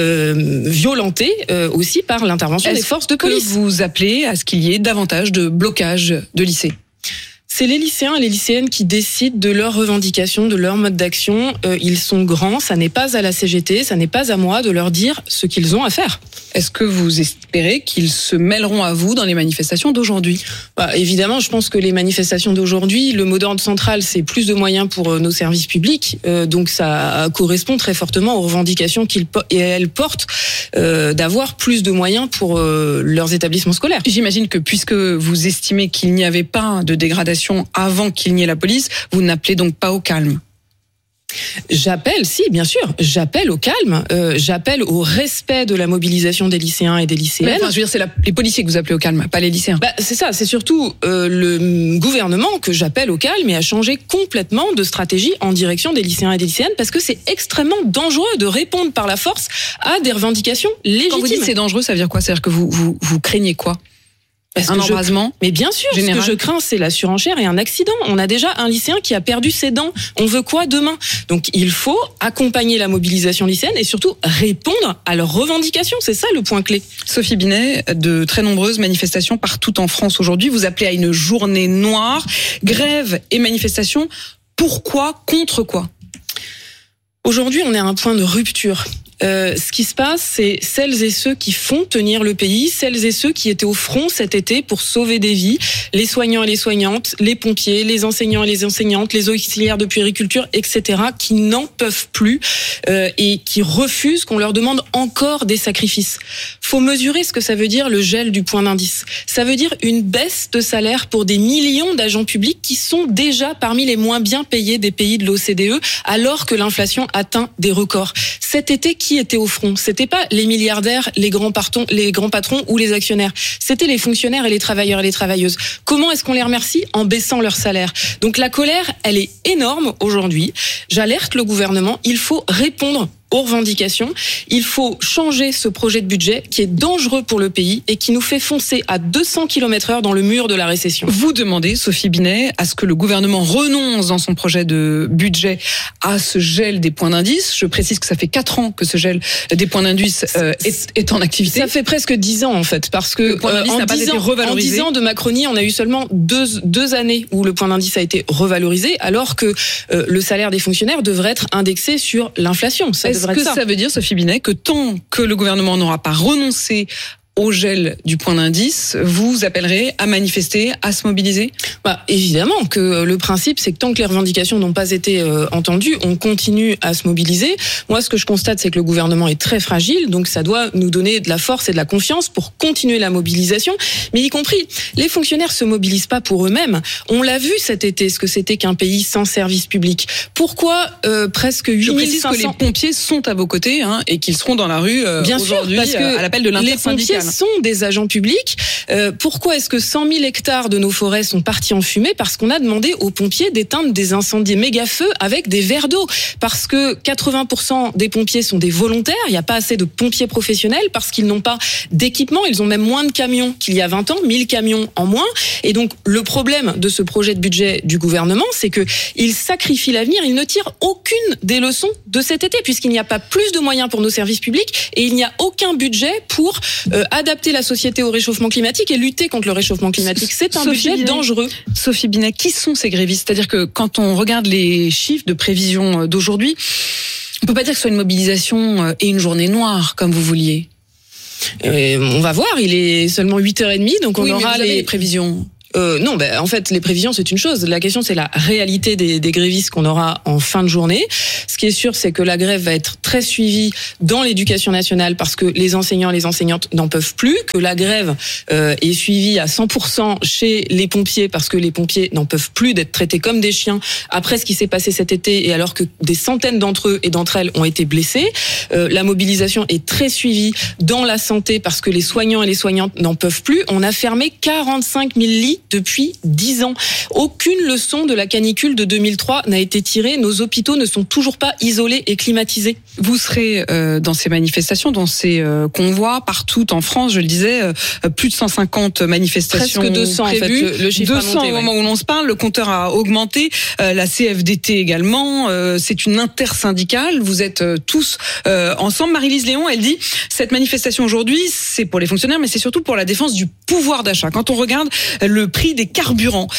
violentés aussi par l'intervention des forces de police. Est-ce que vous appelez à ce qu'il y ait davantage de blocage de lycées? C'est les lycéens et les lycéennes qui décident de leurs revendications, de leur mode d'action. Ils sont grands, ça n'est pas à la CGT, ça n'est pas à moi de leur dire ce qu'ils ont à faire. Est-ce que vous espérez qu'ils se mêleront à vous dans les manifestations d'aujourd'hui? Évidemment, je pense que les manifestations d'aujourd'hui, le mot d'ordre central, c'est plus de moyens pour nos services publics. Donc ça correspond très fortement aux revendications qu'elles portent d'avoir plus de moyens pour leurs établissements scolaires. J'imagine que puisque vous estimez qu'il n'y avait pas de dégradation avant qu'il n'y ait la police, vous n'appelez donc pas au calme? J'appelle, si, bien sûr, j'appelle au calme, j'appelle au respect de la mobilisation des lycéens et des lycéennes. Mais, je veux dire, c'est les policiers que vous appelez au calme, pas les lycéens. C'est ça, c'est surtout le gouvernement que j'appelle au calme et à changer complètement de stratégie en direction des lycéens et des lycéennes parce que c'est extrêmement dangereux de répondre par la force à des revendications légitimes. Quand vous dites c'est dangereux, ça veut dire quoi? C'est-à-dire que vous craignez quoi? Un embrasement? Mais bien sûr, ce que je crains, c'est la surenchère et un accident. On a déjà un lycéen qui a perdu ses dents. On veut quoi demain? Donc il faut accompagner la mobilisation lycéenne et surtout répondre à leurs revendications. C'est ça le point clé. Sophie Binet, de très nombreuses manifestations partout en France aujourd'hui. Vous appelez à une journée noire, grève et manifestation. Pourquoi? Contre quoi? Aujourd'hui, on est à un point de rupture. Ce qui se passe, c'est celles et ceux qui font tenir le pays, celles et ceux qui étaient au front cet été pour sauver des vies, les soignants et les soignantes, les pompiers, les enseignants et les enseignantes, les auxiliaires de puériculture, etc., qui n'en peuvent plus et qui refusent qu'on leur demande encore des sacrifices. Faut mesurer ce que ça veut dire le gel du point d'indice. Ça veut dire une baisse de salaire pour des millions d'agents publics qui sont déjà parmi les moins bien payés des pays de l'OCDE, alors que l'inflation atteint des records. Cet été, qui était au front? C'était pas les milliardaires, les grands patrons ou les actionnaires. C'était les fonctionnaires et les travailleurs et les travailleuses. Comment est-ce qu'on les remercie? En baissant leur salaire. Donc la colère, elle est énorme aujourd'hui. J'alerte le gouvernement, il faut répondre aux revendications. Il faut changer ce projet de budget qui est dangereux pour le pays et qui nous fait foncer à 200 km/h dans le mur de la récession. Vous demandez, Sophie Binet, à ce que le gouvernement renonce dans son projet de budget à ce gel des points d'indice. Je précise que ça fait 4 ans que ce gel des points d'indice est en activité. Ça fait presque 10 ans en fait, parce que en 10 ans de Macronie, on a eu seulement deux années où le point d'indice a été revalorisé, alors que le salaire des fonctionnaires devrait être indexé sur l'inflation. Est-ce que ça veut dire, Sophie Binet, que tant que le gouvernement n'aura pas renoncé au gel du point d'indice, vous appellerez à manifester, à se mobiliser? Évidemment que le principe, c'est que tant que les revendications n'ont pas été entendues, on continue à se mobiliser. Moi, ce que je constate, c'est que le gouvernement est très fragile, donc ça doit nous donner de la force et de la confiance pour continuer la mobilisation, mais y compris, les fonctionnaires se mobilisent pas pour eux-mêmes. On l'a vu cet été, ce que c'était qu'un pays sans service public. Pourquoi presque 8500... Je précise que les pompiers sont à vos côtés et qu'ils seront dans la rue aujourd'hui parce que à l'appel de l'intersyndicale. Sont des agents publics. Pourquoi est-ce que 100 000 hectares de nos forêts sont partis en fumée? Parce qu'on a demandé aux pompiers d'éteindre des incendies méga-feux avec des verres d'eau. Parce que 80% des pompiers sont des volontaires. Il n'y a pas assez de pompiers professionnels parce qu'ils n'ont pas d'équipement. Ils ont même moins de camions qu'il y a 20 ans, 1000 camions en moins. Et donc, le problème de ce projet de budget du gouvernement, c'est qu'il sacrifie l'avenir. Il ne tire aucune des leçons de cet été puisqu'il n'y a pas plus de moyens pour nos services publics et il n'y a aucun budget pour adapter la société au réchauffement climatique et lutter contre le réchauffement climatique. C'est un budget dangereux. Sophie Binet, qui sont ces grévistes ? C'est-à-dire que quand on regarde les chiffres de prévision d'aujourd'hui, on peut pas dire que ce soit une mobilisation et une journée noire, comme vous vouliez. On va voir, il est seulement 8h30, donc on aura les prévisions. Non, en fait, les prévisions, c'est une chose. La question, c'est la réalité des grévistes qu'on aura en fin de journée. Ce qui est sûr, c'est que la grève va être très suivie dans l'éducation nationale parce que les enseignants, les enseignantes n'en peuvent plus, que la grève est suivie à 100% chez les pompiers parce que les pompiers n'en peuvent plus d'être traités comme des chiens après ce qui s'est passé cet été et alors que des centaines d'entre eux et d'entre elles ont été blessés. La mobilisation est très suivie dans la santé parce que les soignants et les soignantes n'en peuvent plus. On a fermé 45 000 lits depuis 10 ans. Aucune leçon de la canicule de 2003 n'a été tirée. Nos hôpitaux ne sont toujours pas isolés et climatisés. Vous serez dans ces manifestations, dans ces convois, partout en France, je le disais, plus de 150 manifestations presque 200 prévues. En fait, le chiffre 200 au moment où l'on se parle, le compteur a augmenté, la CFDT également, c'est une intersyndicale, vous êtes tous ensemble. Marie-Lise Léon, elle dit, cette manifestation aujourd'hui, c'est pour les fonctionnaires, mais c'est surtout pour la défense du pouvoir d'achat. Quand on regarde le prix des carburants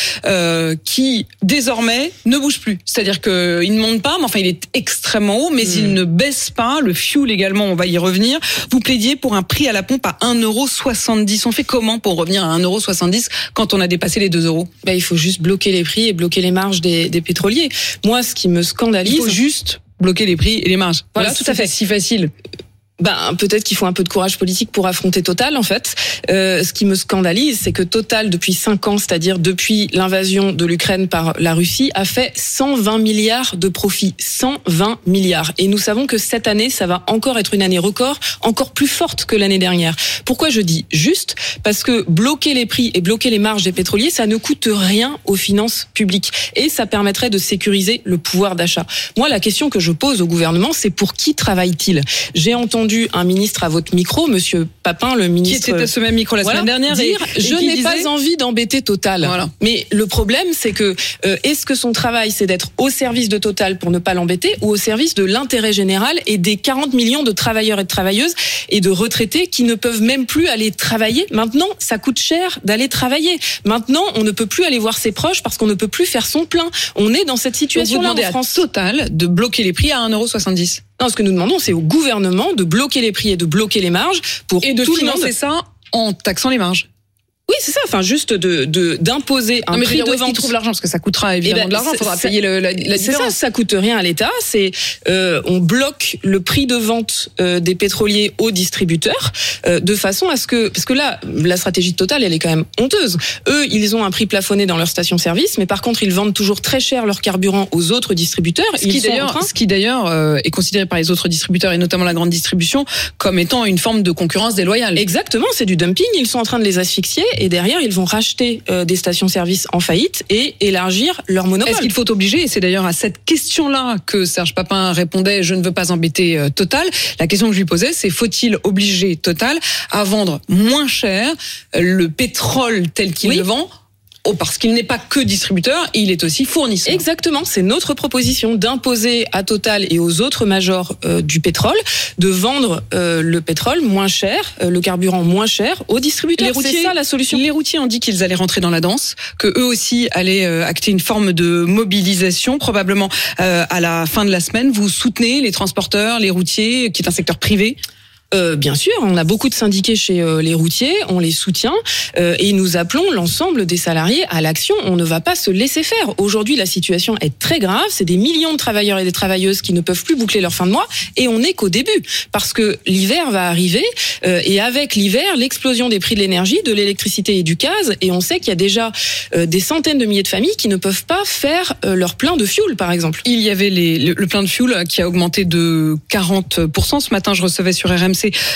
qui désormais ne bouge plus, c'est-à-dire qu'il ne monte pas, mais enfin il est extrêmement haut, mais il ne baisse pas. Le fuel également, on va y revenir. Vous plaidiez pour un prix à la pompe à 1,70 €. On fait comment pour revenir à 1,70 € quand on a dépassé les 2 €? Il faut juste bloquer les prix et bloquer les marges des pétroliers. Moi, ce qui me scandalise, il faut juste bloquer les prix et les marges. Voilà, tout à fait. C'est si facile. Peut-être qu'il faut un peu de courage politique pour affronter Total, en fait. Ce qui me scandalise, c'est que Total, depuis 5 ans, c'est-à-dire depuis l'invasion de l'Ukraine par la Russie, a fait 120 milliards de profits. 120 milliards. Et nous savons que cette année, ça va encore être une année record, encore plus forte que l'année dernière. Pourquoi je dis juste ? Parce que bloquer les prix et bloquer les marges des pétroliers, ça ne coûte rien aux finances publiques. Et ça permettrait de sécuriser le pouvoir d'achat. Moi, la question que je pose au gouvernement, c'est pour qui travaille-t-il ? J'ai entendu un ministre à votre micro, Monsieur Papin, le ministre... Qui était à ce même micro la semaine dernière, dire « Je n'ai pas envie d'embêter Total ». Voilà. Mais le problème, c'est que est-ce que son travail, c'est d'être au service de Total pour ne pas l'embêter ou au service de l'intérêt général et des 40 millions de travailleurs et de travailleuses et de retraités qui ne peuvent même plus aller travailler. Maintenant, ça coûte cher d'aller travailler. Maintenant, on ne peut plus aller voir ses proches parce qu'on ne peut plus faire son plein. On est dans cette situation-là en France. Vous demandez à Total de bloquer les prix à 1,70 €. Non, ce que nous demandons, c'est au gouvernement de bloquer les prix et de bloquer les marges pour et de tout financer le monde. Ça en taxant les marges. Oui, c'est ça. Enfin, juste d'imposer un prix de vente. Qui trouve l'argent parce que ça coûtera évidemment de l'argent. Il faudra payer la différence. C'est ça. Ça coûte rien à l'État. C'est on bloque le prix de vente des pétroliers aux distributeurs de façon à ce que parce que là la stratégie de Total elle est quand même honteuse. Eux ils ont un prix plafonné dans leur station-service, mais par contre ils vendent toujours très cher leur carburant aux autres distributeurs. Ce qui d'ailleurs est considéré par les autres distributeurs et notamment la grande distribution comme étant une forme de concurrence déloyale. Exactement. C'est du dumping. Ils sont en train de les asphyxier. Et derrière, ils vont racheter des stations-service en faillite et élargir leur monopole. Est-ce qu'il faut obliger ? Et c'est d'ailleurs à cette question-là que Serge Papin répondait « Je ne veux pas embêter Total ». La question que je lui posais, c'est faut-il obliger Total à vendre moins cher le pétrole tel qu'il le vend ? Parce qu'il n'est pas que distributeur, il est aussi fournisseur. Exactement, c'est notre proposition d'imposer à Total et aux autres majors du pétrole de vendre le pétrole moins cher, le carburant moins cher aux distributeurs. C'est ça la solution. Les routiers ont dit qu'ils allaient rentrer dans la danse, que eux aussi allaient acter une forme de mobilisation, probablement à la fin de la semaine. Vous soutenez les transporteurs, les routiers, qui est un secteur privé ? Bien sûr, on a beaucoup de syndiqués chez les routiers, on les soutient et nous appelons l'ensemble des salariés à l'action. On ne va pas se laisser faire. Aujourd'hui, la situation est très grave. C'est des millions de travailleurs et des travailleuses qui ne peuvent plus boucler leur fin de mois et on n'est qu'au début parce que l'hiver va arriver et avec l'hiver, l'explosion des prix de l'énergie, de l'électricité et du gaz et on sait qu'il y a déjà des centaines de milliers de familles qui ne peuvent pas faire leur plein de fuel, par exemple. Il y avait le plein de fuel qui a augmenté de 40%. Ce matin, je recevais sur RMC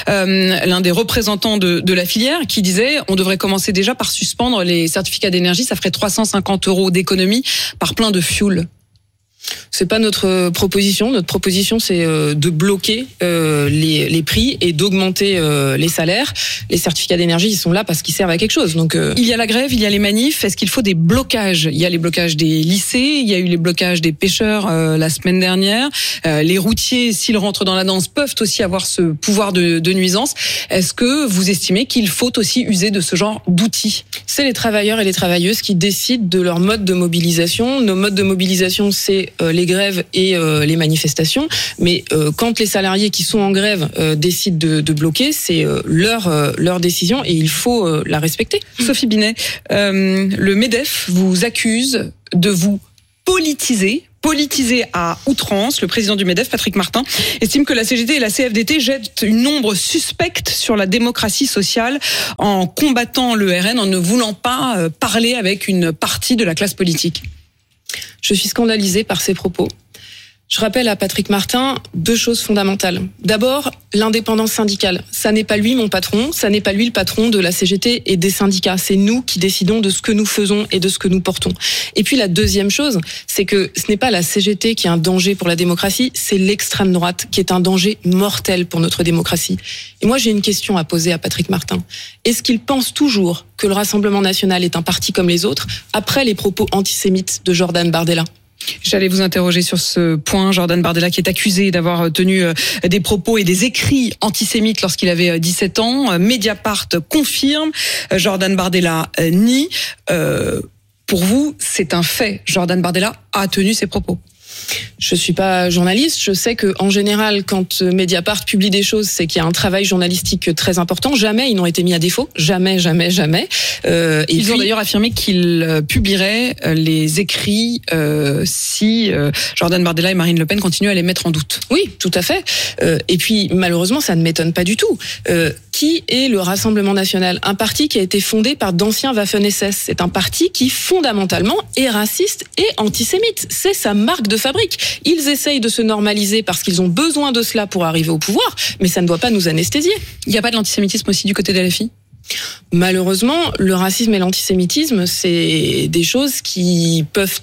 l'un des représentants de la filière qui disait on devrait commencer déjà par suspendre les certificats d'énergie, ça ferait 350 € d'économie par plein de fuel. C'est pas notre proposition. Notre proposition, c'est de bloquer les prix et d'augmenter les salaires. Les certificats d'énergie, ils sont là parce qu'ils servent à quelque chose. Donc, il y a la grève, il y a les manifs. Est-ce qu'il faut des blocages ? Il y a les blocages des lycées, il y a eu les blocages des pêcheurs la semaine dernière. Les routiers, s'ils rentrent dans la danse, peuvent aussi avoir ce pouvoir de nuisance. Est-ce que vous estimez qu'il faut aussi user de ce genre d'outils ? C'est les travailleurs et les travailleuses qui décident de leur mode de mobilisation. Nos modes de mobilisation, c'est les grèves et les manifestations. Mais quand les salariés qui sont en grève décident de bloquer, c'est leur décision et il faut la respecter. Sophie Binet, le MEDEF vous accuse de vous politiser à outrance. Le président du MEDEF, Patrick Martin, estime que la CGT et la CFDT jettent une ombre suspecte sur la démocratie sociale en combattant le RN, en ne voulant pas parler avec une partie de la classe politique. Je suis scandalisée par ces propos. Je rappelle à Patrick Martin 2 choses fondamentales. D'abord, l'indépendance syndicale. Ça n'est pas lui mon patron, ça n'est pas lui le patron de la CGT et des syndicats. C'est nous qui décidons de ce que nous faisons et de ce que nous portons. Et puis la deuxième chose, c'est que ce n'est pas la CGT qui est un danger pour la démocratie, c'est l'extrême droite qui est un danger mortel pour notre démocratie. Et moi, j'ai une question à poser à Patrick Martin. Est-ce qu'il pense toujours que le Rassemblement national est un parti comme les autres, après les propos antisémites de Jordan Bardella ? J'allais vous interroger sur ce point. Jordan Bardella qui est accusé d'avoir tenu des propos et des écrits antisémites lorsqu'il avait 17 ans. Mediapart confirme, Jordan Bardella nie. Pour vous, c'est un fait. Jordan Bardella a tenu ses propos. Je suis pas journaliste. Je sais que en général, quand Mediapart publie des choses, c'est qu'il y a un travail journalistique très important. Jamais ils n'ont été mis à défaut. Jamais. Ils ont d'ailleurs affirmé qu'ils publieraient les écrits si Jordan Bardella et Marine Le Pen continuent à les mettre en doute. Oui, tout à fait. Et puis malheureusement, ça ne m'étonne pas du tout. Qui est le Rassemblement national ? Un parti qui a été fondé par d'anciens Waffen-SS. C'est un parti qui fondamentalement est raciste et antisémite. C'est sa marque de fabrique. Ils essayent de se normaliser parce qu'ils ont besoin de cela pour arriver au pouvoir, mais ça ne doit pas nous anesthésier. Il n'y a pas de l'antisémitisme aussi du côté de LFI ? Malheureusement, le racisme et l'antisémitisme, c'est des choses qui peuvent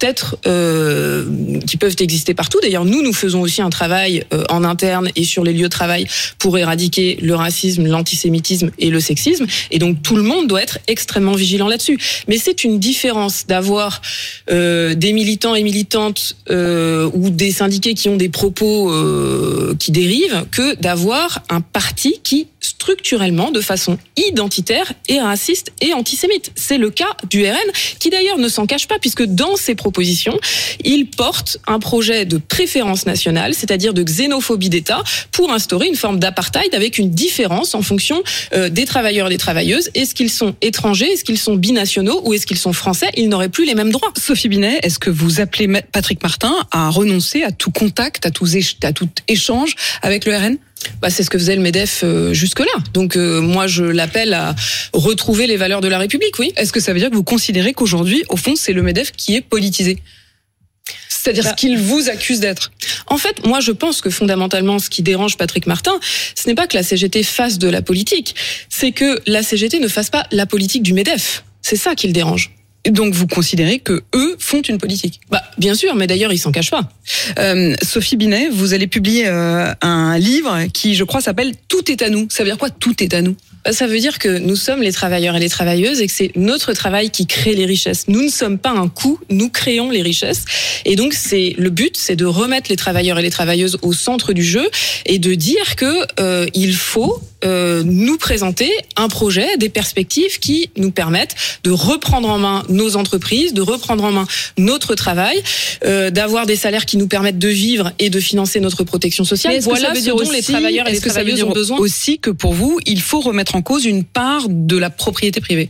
exister partout. D'ailleurs, nous faisons aussi un travail en interne et sur les lieux de travail pour éradiquer le racisme, l'antisémitisme et le sexisme. Et donc, tout le monde doit être extrêmement vigilant là-dessus. Mais c'est une différence d'avoir des militants et militantes ou des syndiqués qui ont des propos qui dérivent que d'avoir un parti qui, structurellement, de façon identitaire, est raciste et antisémite. C'est le cas du RN, qui d'ailleurs ne s'en cache pas, puisque dans ses propositions, il porte un projet de préférence nationale, c'est-à-dire de xénophobie d'État, pour instaurer une forme d'apartheid avec une différence en fonction des travailleurs et des travailleuses. Est-ce qu'ils sont étrangers, est-ce qu'ils sont binationaux ou est-ce qu'ils sont français ? Ils n'auraient plus les mêmes droits. Sophie Binet, est-ce que vous appelez Patrick Martin à renoncer à tout contact, à tout échange avec le RN ? C'est ce que faisait le MEDEF jusque-là. Donc moi, je l'appelle à retrouver les valeurs de la République, oui. Est-ce que ça veut dire que vous considérez qu'aujourd'hui, au fond, c'est le MEDEF qui est politisé ? C'est-à-dire ce qu'il vous accuse d'être. En fait, moi, je pense que fondamentalement, ce qui dérange Patrick Martin, ce n'est pas que la CGT fasse de la politique, c'est que la CGT ne fasse pas la politique du MEDEF. C'est ça qui le dérange. Et donc vous considérez que eux font une politique ? Bien sûr, mais d'ailleurs ils s'en cachent pas. Sophie Binet, vous allez publier un livre qui, je crois, s'appelle Tout est à nous. Ça veut dire quoi, tout est à nous ? Ça veut dire que nous sommes les travailleurs et les travailleuses et que c'est notre travail qui crée les richesses. Nous ne sommes pas un coût, nous créons les richesses. Et donc le but, c'est de remettre les travailleurs et les travailleuses au centre du jeu et de dire que il faut nous présenter un projet, des perspectives qui nous permettent de reprendre en main nos entreprises, de reprendre en main notre travail, d'avoir des salaires qui nous permettent de vivre et de financer notre protection sociale. Voilà ce dont les travailleurs et les travailleuses ont besoin. Aussi que pour vous, il faut remettre en cause une part de la propriété privée.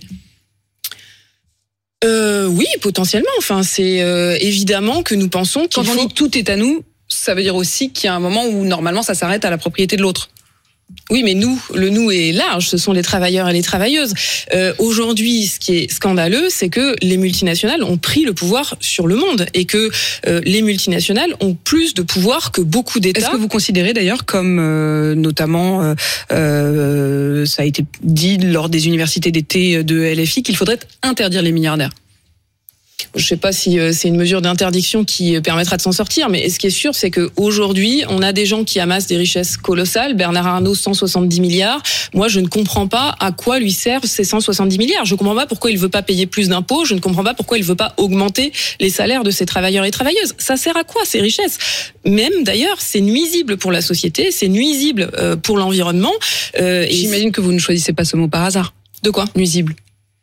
Oui, potentiellement. Enfin, c'est évidemment que nous pensons qu'il faut... Quand on dit tout est à nous, ça veut dire aussi qu'il y a un moment où normalement ça s'arrête à la propriété de l'autre. Oui, mais le nous est large, ce sont les travailleurs et les travailleuses. Aujourd'hui, ce qui est scandaleux, c'est que les multinationales ont pris le pouvoir sur le monde et que les multinationales ont plus de pouvoir que beaucoup d'États. Est-ce que vous considérez d'ailleurs, comme notamment ça a été dit lors des universités d'été de LFI, qu'il faudrait interdire les milliardaires ? Je sais pas si c'est une mesure d'interdiction qui permettra de s'en sortir, mais ce qui est sûr, c'est qu'aujourd'hui, on a des gens qui amassent des richesses colossales. Bernard Arnault, 170 milliards. Moi, je ne comprends pas à quoi lui servent ces 170 milliards. Je ne comprends pas pourquoi il veut pas payer plus d'impôts. Je ne comprends pas pourquoi il veut pas augmenter les salaires de ses travailleurs et travailleuses. Ça sert à quoi, ces richesses? Même, d'ailleurs, c'est nuisible pour la société, c'est nuisible pour l'environnement. J'imagine que vous ne choisissez pas ce mot par hasard. De quoi? Nuisible.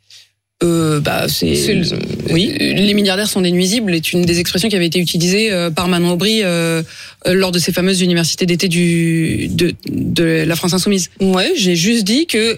Oui. Les milliardaires sont des nuisibles est une des expressions qui avait été utilisée par Manon Aubry lors de ces fameuses universités d'été de la France Insoumise. Ouais, j'ai juste dit que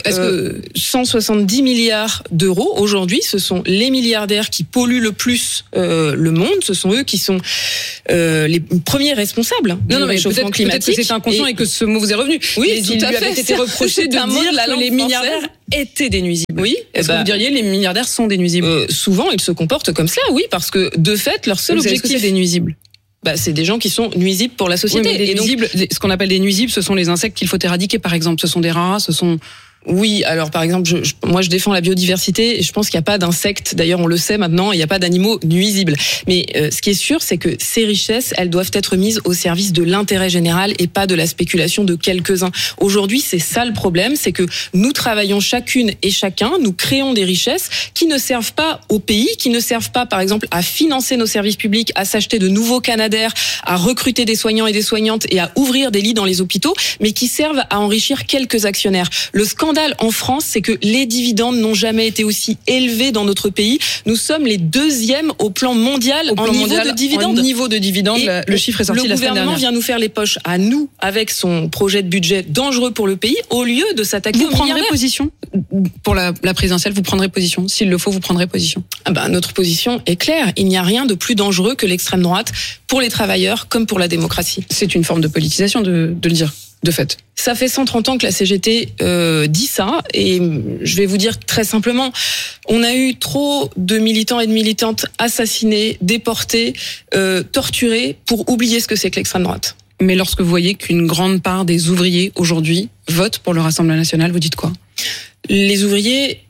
170 milliards d'euros aujourd'hui, ce sont les milliardaires qui polluent le plus le monde. Ce sont eux qui sont les premiers responsables du réchauffement climatique. Peut-être que c'est inconscient et que ce mot vous est revenu. Oui, tout il à lui fait. avait été reproché de dire que les milliardaires étaient des nuisibles. Oui. Est-ce que vous diriez les milliardaires sont des nuisibles? Souvent, ils se comportent comme ça, oui, parce que de fait, leur seul objectif, c'est des nuisibles. C'est des gens qui sont nuisibles pour la société. Oui, mais des nuisibles, ce qu'on appelle des nuisibles, ce sont les insectes qu'il faut éradiquer, par exemple. Ce sont des rats, ce sont... Oui, alors par exemple, moi je défends la biodiversité et je pense qu'il n'y a pas d'insectes, d'ailleurs on le sait maintenant, il n'y a pas d'animaux nuisibles. Mais ce qui est sûr, c'est que ces richesses, elles doivent être mises au service de l'intérêt général et pas de la spéculation de quelques-uns. Aujourd'hui, c'est ça le problème, c'est que nous travaillons chacune et chacun, nous créons des richesses qui ne servent pas au pays, qui ne servent pas par exemple à financer nos services publics, à s'acheter de nouveaux Canadair, à recruter des soignants et des soignantes et à ouvrir des lits dans les hôpitaux, mais qui servent à enrichir quelques actionnaires. Le scandale en France, c'est que les dividendes n'ont jamais été aussi élevés dans notre pays. Nous sommes les deuxièmes au plan mondial en niveau de dividendes. En niveau de dividendes, le chiffre est sorti la semaine dernière. Le gouvernement vient nous faire les poches à nous avec son projet de budget dangereux pour le pays au lieu de s'attaquer aux milliardaires. Vous prendrez position pour la présidentielle, vous prendrez position. S'il le faut, vous prendrez position. Notre position est claire. Il n'y a rien de plus dangereux que l'extrême droite pour les travailleurs comme pour la démocratie. C'est une forme de politisation de le dire. De fait. Ça fait 130 ans que la CGT dit ça, et je vais vous dire très simplement, on a eu trop de militants et de militantes assassinés, déportés, torturés pour oublier ce que c'est que l'extrême droite. Mais lorsque vous voyez qu'une grande part des ouvriers aujourd'hui votent pour le Rassemblement national, vous dites quoi? Les ouvriers,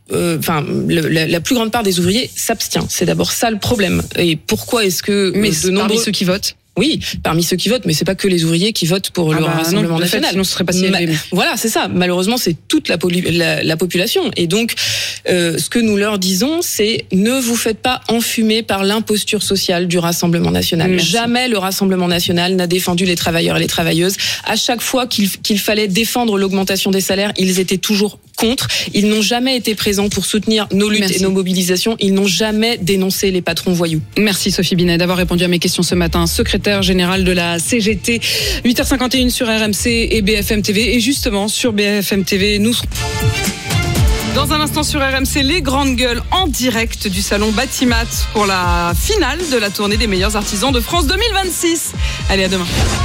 la plus grande part des ouvriers s'abstient. C'est d'abord ça le problème. Et pourquoi est-ce que parmi ceux qui votent? Oui, parmi ceux qui votent, mais c'est pas que les ouvriers qui votent pour le Rassemblement national. Sinon ce serait pas si élevé. Voilà, c'est ça. Malheureusement, c'est toute la population. Et donc, ce que nous leur disons, c'est ne vous faites pas enfumer par l'imposture sociale du Rassemblement national. Merci. Jamais le Rassemblement national n'a défendu les travailleurs et les travailleuses. À chaque fois qu'il fallait défendre l'augmentation des salaires, ils étaient toujours contre. Ils n'ont jamais été présents pour soutenir nos luttes et nos mobilisations. Ils n'ont jamais dénoncé les patrons voyous. Merci Sophie Binet d'avoir répondu à mes questions ce matin. Secrétaire générale de la CGT, 8h51 sur RMC et BFM TV. Et justement, sur BFM TV, nous serons... Dans un instant sur RMC, les grandes gueules en direct du salon Batimat pour la finale de la tournée des meilleurs artisans de France 2026. Allez, à demain.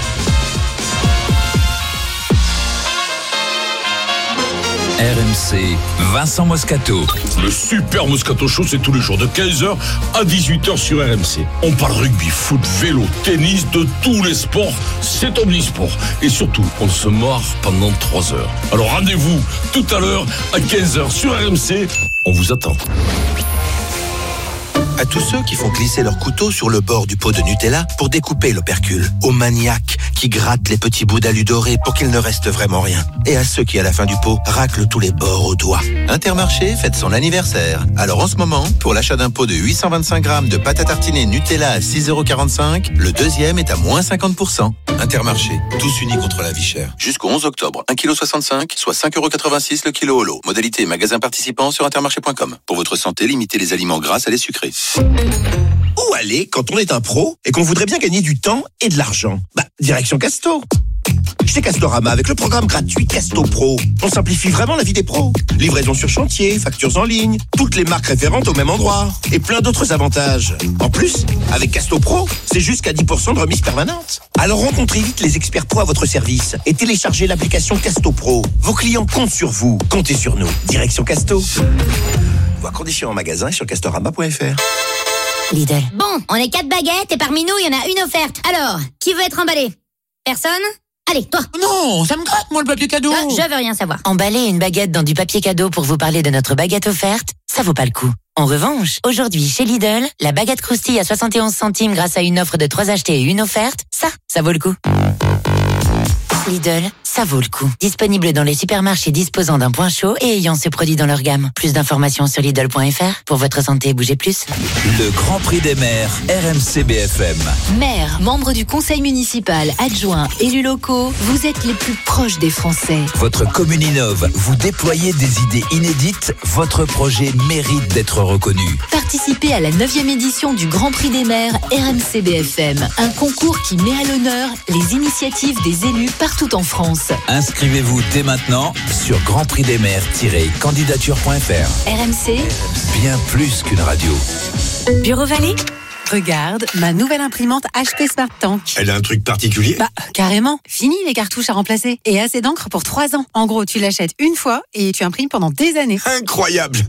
RMC, Vincent Moscato. Le super Moscato Show, c'est tous les jours de 15h à 18h sur RMC. On parle rugby, foot, vélo, tennis, de tous les sports. C'est omnisport. Et surtout, on se marre pendant 3 heures. Alors rendez-vous tout à l'heure à 15h sur RMC. On vous attend. À tous ceux qui font glisser leur couteau sur le bord du pot de Nutella pour découper l'opercule. Aux maniaques qui grattent les petits bouts d'alu doré pour qu'il ne reste vraiment rien. Et à ceux qui, à la fin du pot, raclent tous les bords au doigt. Intermarché fête son anniversaire. Alors en ce moment, pour l'achat d'un pot de 825 grammes de pâte à tartiner Nutella à 6,45 €, le deuxième est à moins 50%. Intermarché, tous unis contre la vie chère. Jusqu'au 11 octobre, 1,65 kg, soit 5,86 € le kilo au lot. Modalité et magasin participant sur intermarché.com. Pour votre santé, limitez les aliments gras à les sucrés. Où aller quand on est un pro et qu'on voudrait bien gagner du temps et de l'argent? Direction Casto. Chez Castorama, avec le programme gratuit Casto Pro, on simplifie vraiment la vie des pros. Livraison sur chantier, factures en ligne, toutes les marques référentes au même endroit et plein d'autres avantages. En plus, avec Casto Pro, c'est jusqu'à 10% de remise permanente. Alors rencontrez vite les experts pro à votre service et téléchargez l'application Casto Pro. Vos clients comptent sur vous, comptez sur nous. Direction Casto. Voir conditions en magasin et sur castorama.fr. Lidl. Bon, on est 4 baguettes et parmi nous, il y en a une offerte. Alors, qui veut être emballé? Personne? Allez, toi. Non, ça me gratte, moi, le papier cadeau. Je veux rien savoir. Emballer une baguette dans du papier cadeau pour vous parler de notre baguette offerte, ça vaut pas le coup. En revanche, aujourd'hui chez Lidl, la baguette croustille à 71 centimes grâce à une offre de 3 achetés et une offerte, ça vaut le coup. Lidl, ça vaut le coup. Disponible dans les supermarchés disposant d'un point chaud et ayant ce produit dans leur gamme. Plus d'informations sur Lidl.fr. Pour votre santé, bougez plus. Le Grand Prix des maires, RMC BFM. Maires, membres du conseil municipal, adjoints, élus locaux, vous êtes les plus proches des Français. Votre commune innove, vous déployez des idées inédites, votre projet mérite d'être reconnu. Participez à la 9e édition du Grand Prix des maires RMC BFM. Un concours qui met à l'honneur les initiatives des élus partout en France. Inscrivez-vous dès maintenant sur grandprixdesmaires-candidature.fr. RMC, Bien plus qu'une radio. Bureau Vallée. Regarde, ma nouvelle imprimante HP Smart Tank. Elle a un truc particulier? Bah, carrément. Fini les cartouches à remplacer. Et assez d'encre pour 3 ans. En gros, tu l'achètes une fois et tu imprimes pendant des années. Incroyable!